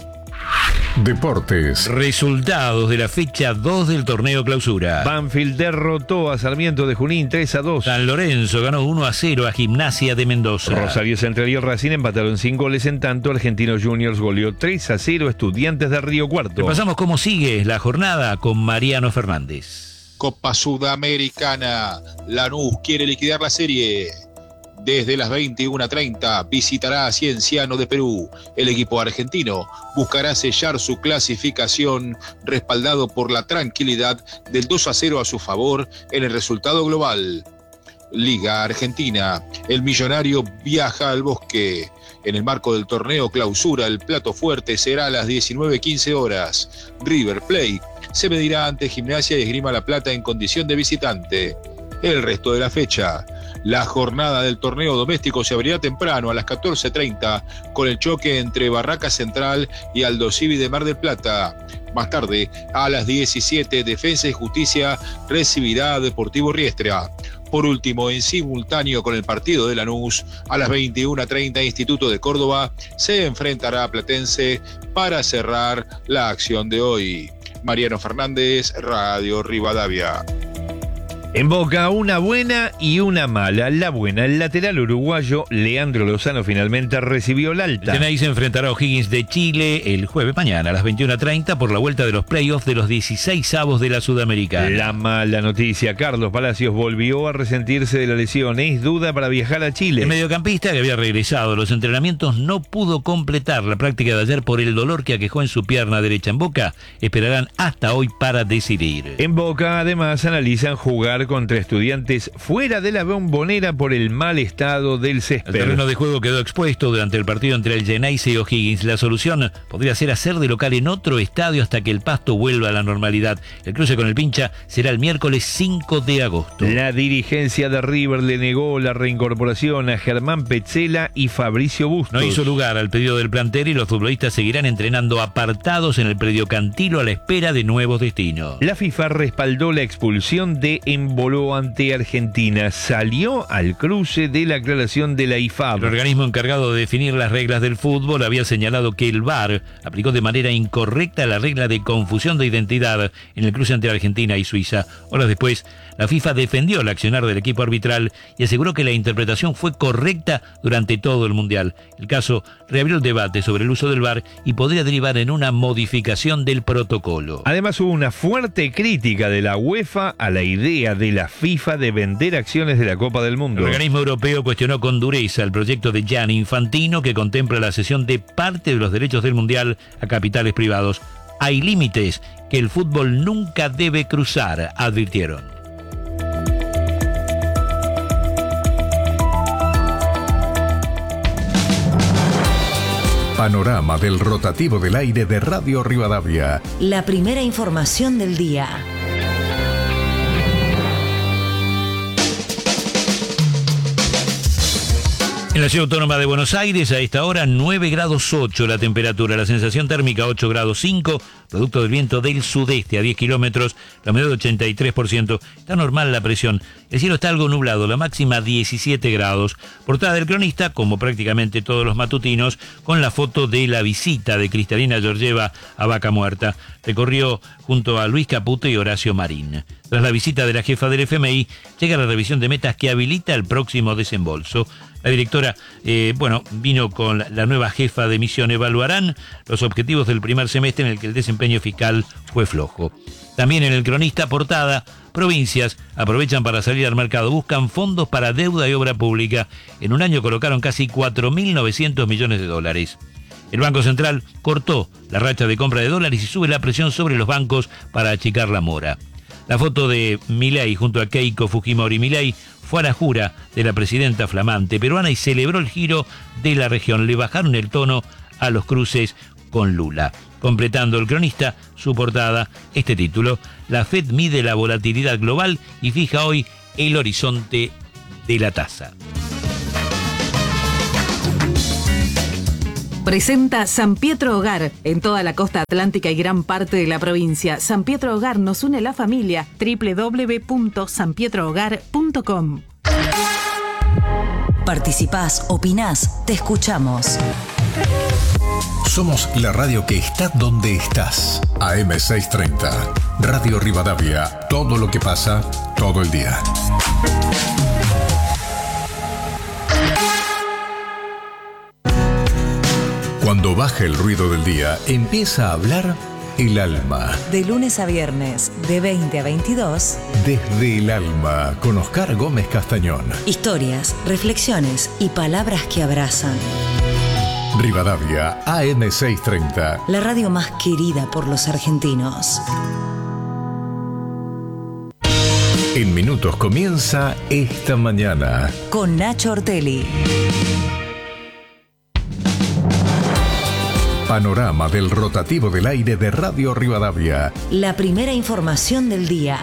Deportes. Resultados de la fecha 2 del torneo Clausura. Banfield derrotó a Sarmiento de Junín 3-2. San Lorenzo ganó 1-0 a Gimnasia de Mendoza. Rosario Central y Racing empataron sin goles, en tanto Argentinos Juniors goleó 3-0 a Estudiantes de Río Cuarto. Repasamos cómo sigue la jornada con Mariano Fernández. Copa Sudamericana. Lanús quiere liquidar la serie. Desde las 21:30 visitará a Cienciano de Perú. El equipo argentino buscará sellar su clasificación, respaldado por la tranquilidad del 2-0 a su favor en el resultado global. Liga Argentina. El Millonario viaja al Bosque. En el marco del torneo Clausura, el plato fuerte será a las 19:15 horas. River Plate se medirá ante Gimnasia y Esgrima La Plata en condición de visitante. El resto de la fecha. La jornada del torneo doméstico se abrirá temprano a las 14:30 con el choque entre Barracas Central y Aldosivi de Mar del Plata. Más tarde, a las 17, Defensa y Justicia recibirá a Deportivo Riestra. Por último, en simultáneo con el partido de Lanús, a las 21:30, Instituto de Córdoba se enfrentará a Platense para cerrar la acción de hoy. Mariano Fernández, Radio Rivadavia. En Boca, una buena y una mala. La buena, el lateral uruguayo Leandro Lozano finalmente recibió el alta. El Tenaí se enfrentará a O'Higgins de Chile el jueves mañana a las 21:30 por la vuelta de los playoffs de los 16avos de la Sudamericana. La mala noticia, Carlos Palacios volvió a resentirse de la lesión. Es duda para viajar a Chile. El mediocampista, que había regresado a los entrenamientos, no pudo completar la práctica de ayer por el dolor que aquejó en su pierna derecha. En Boca esperarán hasta hoy para decidir. En Boca, además, analizan jugar contra Estudiantes fuera de la Bombonera por el mal estado del césped. El terreno de juego quedó expuesto durante el partido entre el Geneise y O'Higgins. La solución podría ser hacer de local en otro estadio hasta que el pasto vuelva a la normalidad. El cruce con el Pincha será el miércoles 5 de agosto. La dirigencia de River le negó la reincorporación a Germán Petzela y Fabricio Bustos. No hizo lugar al pedido del plantel y los futbolistas seguirán entrenando apartados en el predio Cantilo a la espera de nuevos destinos. La FIFA respaldó la expulsión de Emboló ante Argentina. Salió al cruce de la aclaración de la IFAB. El organismo encargado de definir las reglas del fútbol había señalado que el VAR aplicó de manera incorrecta la regla de confusión de identidad en el cruce entre Argentina y Suiza. Horas después, la FIFA defendió el accionar del equipo arbitral y aseguró que la interpretación fue correcta durante todo el Mundial. El caso reabrió el debate sobre el uso del VAR y podría derivar en una modificación del protocolo. Además, hubo una fuerte crítica de la UEFA a la idea de la FIFA de vender acciones de la Copa del Mundo. El organismo europeo cuestionó con dureza el proyecto de Gianni Infantino, que contempla la cesión de parte de los derechos del Mundial a capitales privados. Hay límites que el fútbol nunca debe cruzar, advirtieron. Panorama del rotativo del aire de Radio Rivadavia. La primera información del día. En la Ciudad Autónoma de Buenos Aires, a esta hora, 9 grados 8 la temperatura, la sensación térmica 8 grados 5, producto del viento del sudeste a 10 kilómetros, la humedad 83%, está normal la presión, el cielo está algo nublado, la máxima 17 grados. Portada del Cronista, como prácticamente todos los matutinos, con la foto de la visita de Cristalina Georgieva a Vaca Muerta. Recorrió junto a Luis Caputo y Horacio Marín. Tras la visita de la jefa del FMI, llega la revisión de metas que habilita el próximo desembolso. La directora, vino con la nueva jefa de misión. Evaluarán los objetivos del primer semestre en el que el desempeño fiscal fue flojo. También en el Cronista, portada, provincias aprovechan para salir al mercado, buscan fondos para deuda y obra pública. En un año colocaron casi 4.900 millones de dólares. El Banco Central cortó la racha de compra de dólares y sube la presión sobre los bancos para achicar la mora. La foto de Milei junto a Keiko Fujimori. Milei fue a la jura de la presidenta flamante peruana y celebró el giro de la región. Le bajaron el tono a los cruces con Lula. Completando el Cronista, su portada, este título: la Fed mide la volatilidad global y fija hoy el horizonte de la tasa. Presenta San Pietro Hogar en toda la costa atlántica y gran parte de la provincia. San Pietro Hogar nos une la familia. www.sanpietrohogar.com. Participás, opinás, te escuchamos. Somos la radio que está donde estás. AM630. Radio Rivadavia. Todo lo que pasa, todo el día. Cuando baja el ruido del día, empieza a hablar el alma. De lunes a viernes, de 20 a 22. Desde el alma, con Oscar Gómez Castañón. Historias, reflexiones y palabras que abrazan. Rivadavia, AM630. La radio más querida por los argentinos. En minutos comienza Esta Mañana. Con Nacho Ortelli. Panorama del rotativo del aire de Radio Rivadavia. La primera información del día.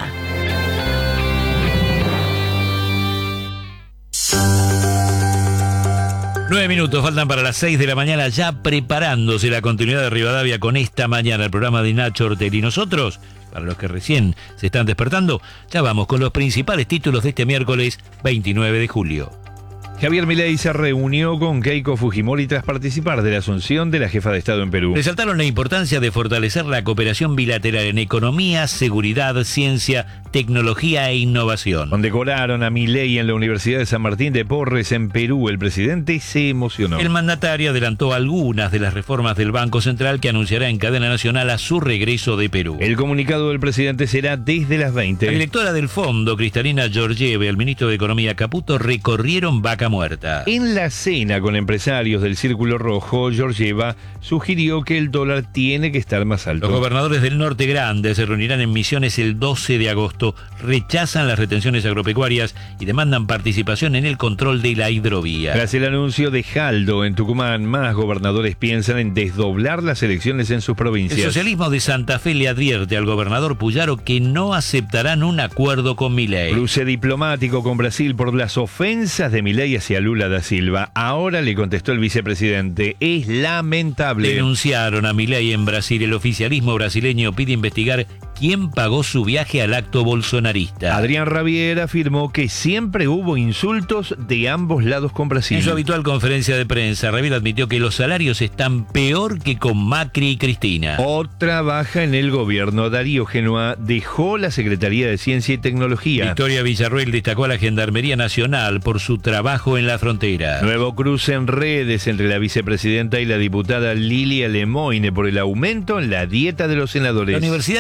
Nueve minutos faltan para las 6 de la mañana, ya preparándose la continuidad de Rivadavia con Esta Mañana, el programa de Nacho Ortelli. Nosotros, para los que recién se están despertando, ya vamos con los principales títulos de este miércoles 29 de julio. Javier Milei se reunió con Keiko Fujimori tras participar de la asunción de la jefa de Estado en Perú. Resaltaron la importancia de fortalecer la cooperación bilateral en economía, seguridad, ciencia, tecnología e innovación. Condecoraron a Milei en la Universidad de San Martín de Porres en Perú. El presidente se emocionó. El mandatario adelantó algunas de las reformas del Banco Central que anunciará en cadena nacional a su regreso de Perú. El comunicado del presidente será desde las 20. La directora del fondo, Cristalina Georgieva, y el ministro de Economía, Caputo, recorrieron Vaca Muerta. En la cena con empresarios del Círculo Rojo, Georgieva sugirió que el dólar tiene que estar más alto. Los gobernadores del Norte Grande se reunirán en Misiones el 12 de agosto. Rechazan las retenciones agropecuarias y demandan participación en el control de la hidrovía. Tras el anuncio de Jaldo en Tucumán, más gobernadores piensan en desdoblar las elecciones en sus provincias. El socialismo de Santa Fe le advierte al gobernador Puyaro que no aceptarán un acuerdo con Milei. Cruce diplomático con Brasil por las ofensas de Milei hacia Lula da Silva. Ahora le contestó el vicepresidente: es lamentable. Denunciaron a Milei en Brasil. El oficialismo brasileño pide investigar quién pagó su viaje al acto bolsonarista. Adrián Rabier afirmó que siempre hubo insultos de ambos lados con Brasil. En su habitual conferencia de prensa, Rabier admitió que los salarios están peor que con Macri y Cristina. Otra baja en el gobierno. Darío Genoa dejó la Secretaría de Ciencia y Tecnología. Victoria Villarroel destacó a la Gendarmería Nacional por su trabajo en la frontera. Nuevo cruce en redes entre la vicepresidenta y la diputada Lilia Lemoine por el aumento en la dieta de los senadores. La Universidad de Itela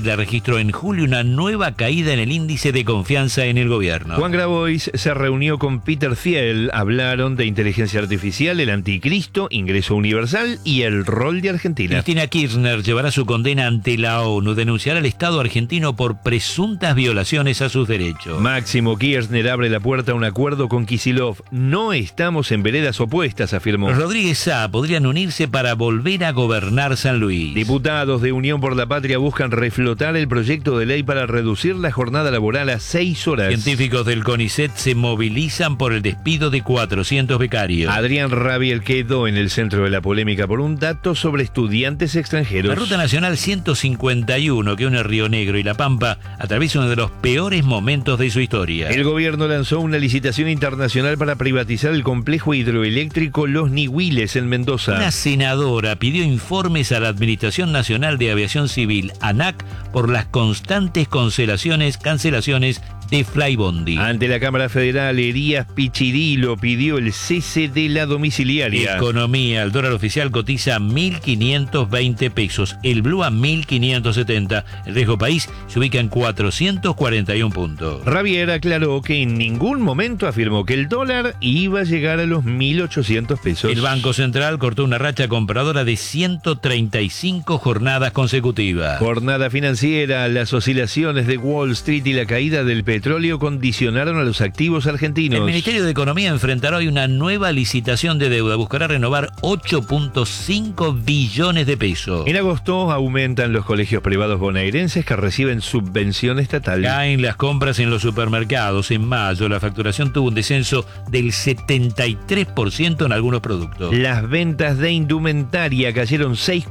Tesla registró en julio una nueva caída en el índice de confianza en el gobierno. Juan Grabois se reunió con Peter Thiel, hablaron de inteligencia artificial, el anticristo, ingreso universal y el rol de Argentina. Cristina Kirchner llevará su condena ante la ONU, denunciará al Estado argentino por presuntas violaciones a sus derechos. Máximo Kirchner abre la puerta a un acuerdo con Kicillof. No estamos en veredas opuestas, afirmó. Los Rodríguez Sá podrían unirse para volver a gobernar San Luis. Diputados de Unión por la Patria buscan reflotar el proyecto de ley para reducir la jornada laboral a 6 horas. Científicos del CONICET se movilizan por el despido de 400 becarios. Adrián Rabiel quedó en el centro de la polémica por un dato sobre estudiantes extranjeros. La Ruta Nacional 151, que une Río Negro y La Pampa, atraviesa uno de los peores momentos de su historia. El gobierno lanzó una licitación internacional para privatizar el complejo hidroeléctrico Los Nihuiles en Mendoza. Una senadora pidió informes a la Administración Nacional de Aviación Civil, ANAC, por las constantes cancelaciones de Flybondi. Ante la Cámara Federal, Elías Pichirilo pidió el cese de la domiciliaria. Economía, el dólar oficial cotiza a 1.520 pesos, el blue a 1.570, el riesgo país se ubica en 441 puntos. Rabier aclaró que en ningún momento afirmó que el dólar iba a llegar a los 1.800 pesos. El Banco Central cortó una racha compradora de 135 jornadas consecutivas. Jornada financiera, las oscilaciones de Wall Street y la caída del petróleo condicionaron a los activos argentinos. El Ministerio de Economía enfrentará hoy una nueva licitación de deuda. Buscará renovar 8.5 billones de pesos. En agosto aumentan los colegios privados bonaerenses que reciben subvención estatal. Caen las compras en los supermercados. En mayo la facturación tuvo un descenso del 73% en algunos productos. Las ventas de indumentaria cayeron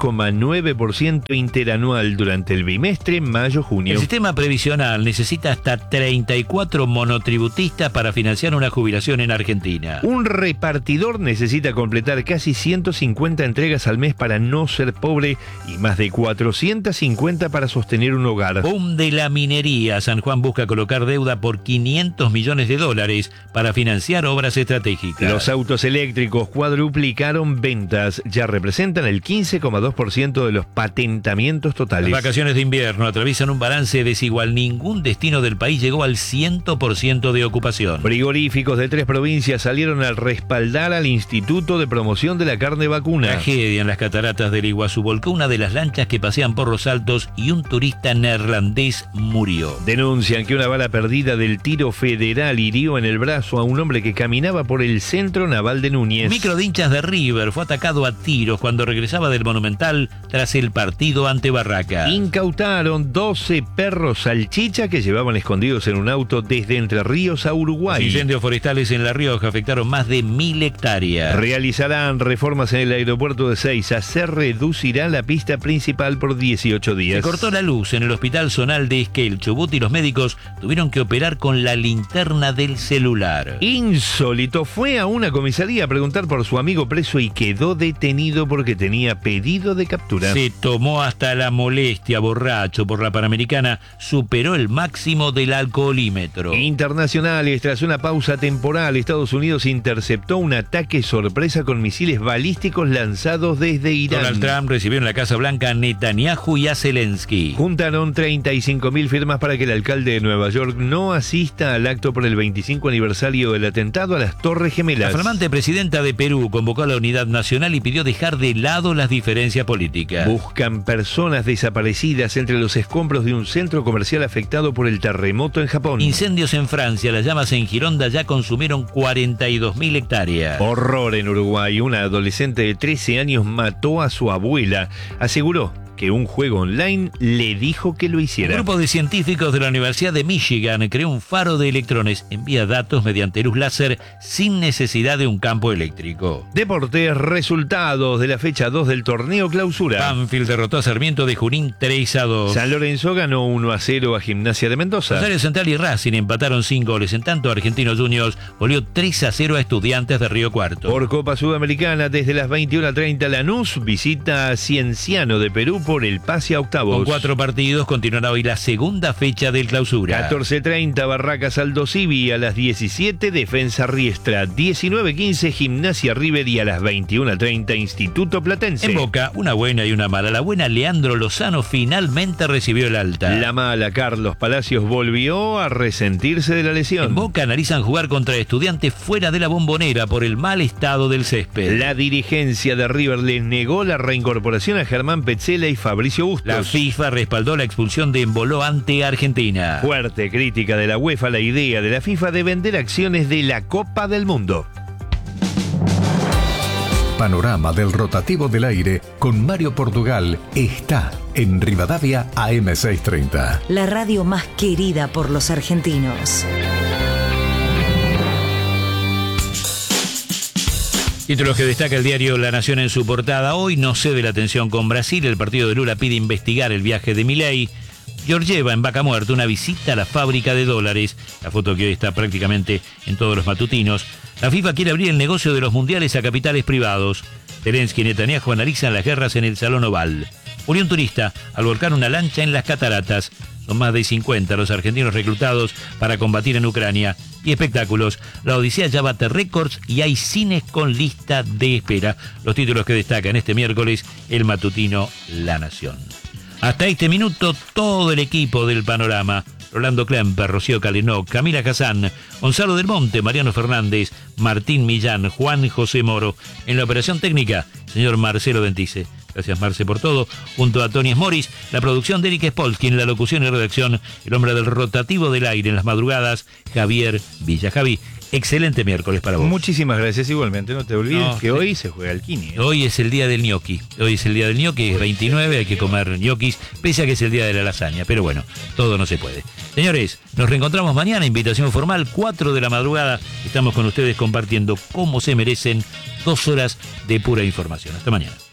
6,9% interanual durante el bimestre mayo-junio. El sistema previsional necesita hasta 34 monotributistas para financiar una jubilación en Argentina. Un repartidor necesita completar casi 150 entregas al mes para no ser pobre y más de 450 para sostener un hogar. Boom de la minería. San Juan busca colocar deuda por $500 millones para financiar obras estratégicas. Los autos eléctricos cuadruplicaron ventas. Ya representan el 15,2% de los patentamientos totales. Las vacaciones de invierno atraviesan un balance desigual. Ningún destino del país llegó al 100% de ocupación. Frigoríficos de 3 provincias salieron a respaldar al Instituto de Promoción de la Carne Vacuna. Tragedia en las cataratas del Iguazú. Volcó una de las lanchas que pasean por los altos y un turista neerlandés murió. Denuncian que una bala perdida del tiro federal hirió en el brazo a un hombre que caminaba por el centro naval de Núñez. Un micro de hinchas de River fue atacado a tiros cuando regresaba del Monumental tras el partido ante Barraca. Incautaron 12 perros salchicha que llevaban escondidos en un auto desde Entre Ríos a Uruguay. Los incendios forestales en La Rioja afectaron más de 1.000 hectáreas. Realizarán reformas en el aeropuerto de Ezeiza. Se reducirá la pista principal por 18 días. Se cortó la luz en el hospital zonal de Esquel, Chubut, y los médicos tuvieron que operar con la linterna del celular. Insólito, fue a una comisaría a preguntar por su amigo preso y quedó detenido porque tenía pedido de captura. Se tomó hasta la molestia, borracho por la Panamericana, superó el máximo del alcoholímetro. Internacionales, tras una pausa temporal, Estados Unidos interceptó un ataque sorpresa con misiles balísticos lanzados desde Irán. Donald Trump recibió en la Casa Blanca a Netanyahu y a Zelensky. Juntaron 35.000 firmas para que el alcalde de Nueva York no asista al acto por el 25 aniversario del atentado a las Torres Gemelas. La flamante presidenta de Perú convocó a la unidad nacional y pidió dejar de lado las diferencias políticas. Buscan personas desaparecidas entre los escombros de un centro comercial afectado por el terremoto en Japón. Incendios en Francia, las llamas en Gironda ya consumieron 42.000 hectáreas. Horror en Uruguay, una adolescente de 13 años mató a su abuela. Aseguró que un juego online le dijo que lo hiciera. Un grupo de científicos de la Universidad de Michigan creó un faro de electrones. Envía datos mediante luz láser sin necesidad de un campo eléctrico. Deportes, resultados de la fecha 2 del torneo clausura. Banfield derrotó a Sarmiento de Junín 3-2. San Lorenzo ganó 1-0 a Gimnasia de Mendoza. Rosario Central y Racing empataron 5 goles. En tanto, Argentinos Juniors goleó 3-0 a Estudiantes de Río Cuarto. Por Copa Sudamericana, desde las 21:30, Lanús visita a Cienciano de Perú por el pase a octavos. Con 4 partidos continuará hoy la segunda fecha del clausura. 14:30 Barracas Aldo Civi, a las 17 Defensa Riestra, 19:15 Gimnasia River y a las 21:30 Instituto Platense. En Boca, una buena y una mala. La buena, Leandro Lozano finalmente recibió el alta. La mala, Carlos Palacios volvió a resentirse de la lesión. En Boca analizan jugar contra Estudiantes fuera de la Bombonera por el mal estado del césped. La dirigencia de River les negó la reincorporación a Germán Petzela y Fabricio Bustos. La FIFA respaldó la expulsión de Embolo ante Argentina. Fuerte crítica de la UEFA a la idea de la FIFA de vender acciones de la Copa del Mundo. Panorama del rotativo del aire con Mario Portugal está en Rivadavia AM630. La radio más querida por los argentinos. Títulos que destaca el diario La Nación en su portada. Hoy no cede la tensión con Brasil. El partido de Lula pide investigar el viaje de Milei. Georgieva en Vaca Muerta, una visita a la fábrica de dólares. La foto que hoy está prácticamente en todos los matutinos. La FIFA quiere abrir el negocio de los mundiales a capitales privados. Zelensky y Netanyahu analizan las guerras en el Salón Oval. Murió un turista al volcar una lancha en las cataratas. Son más de 50 los argentinos reclutados para combatir en Ucrania. Y espectáculos. La Odisea ya bate récords y hay cines con lista de espera. Los títulos que destacan este miércoles el matutino La Nación. Hasta este minuto, todo el equipo del Panorama. Rolando Klemper, Rocío Calenó, Camila Hassan, Gonzalo del Monte, Mariano Fernández, Martín Millán, Juan José Moro. En la operación técnica, señor Marcelo Dentice. Gracias, Marce, por todo. Junto a Tony Moris, la producción de Eric Spolsky, en la locución y redacción, el hombre del rotativo del aire en las madrugadas, Javier Villa. Javi, excelente miércoles para vos. Muchísimas gracias, igualmente. No te olvides que hoy se juega el Kini. Hoy es el día del gnocchi. Hoy es el día del gnocchi, es 29, hay que comer ñoquis, pese a que es el día de la lasaña. Pero bueno, todo no se puede. Señores, nos reencontramos mañana, invitación formal, 4 de la madrugada. Estamos con ustedes compartiendo cómo se merecen 2 horas de pura información. Hasta mañana.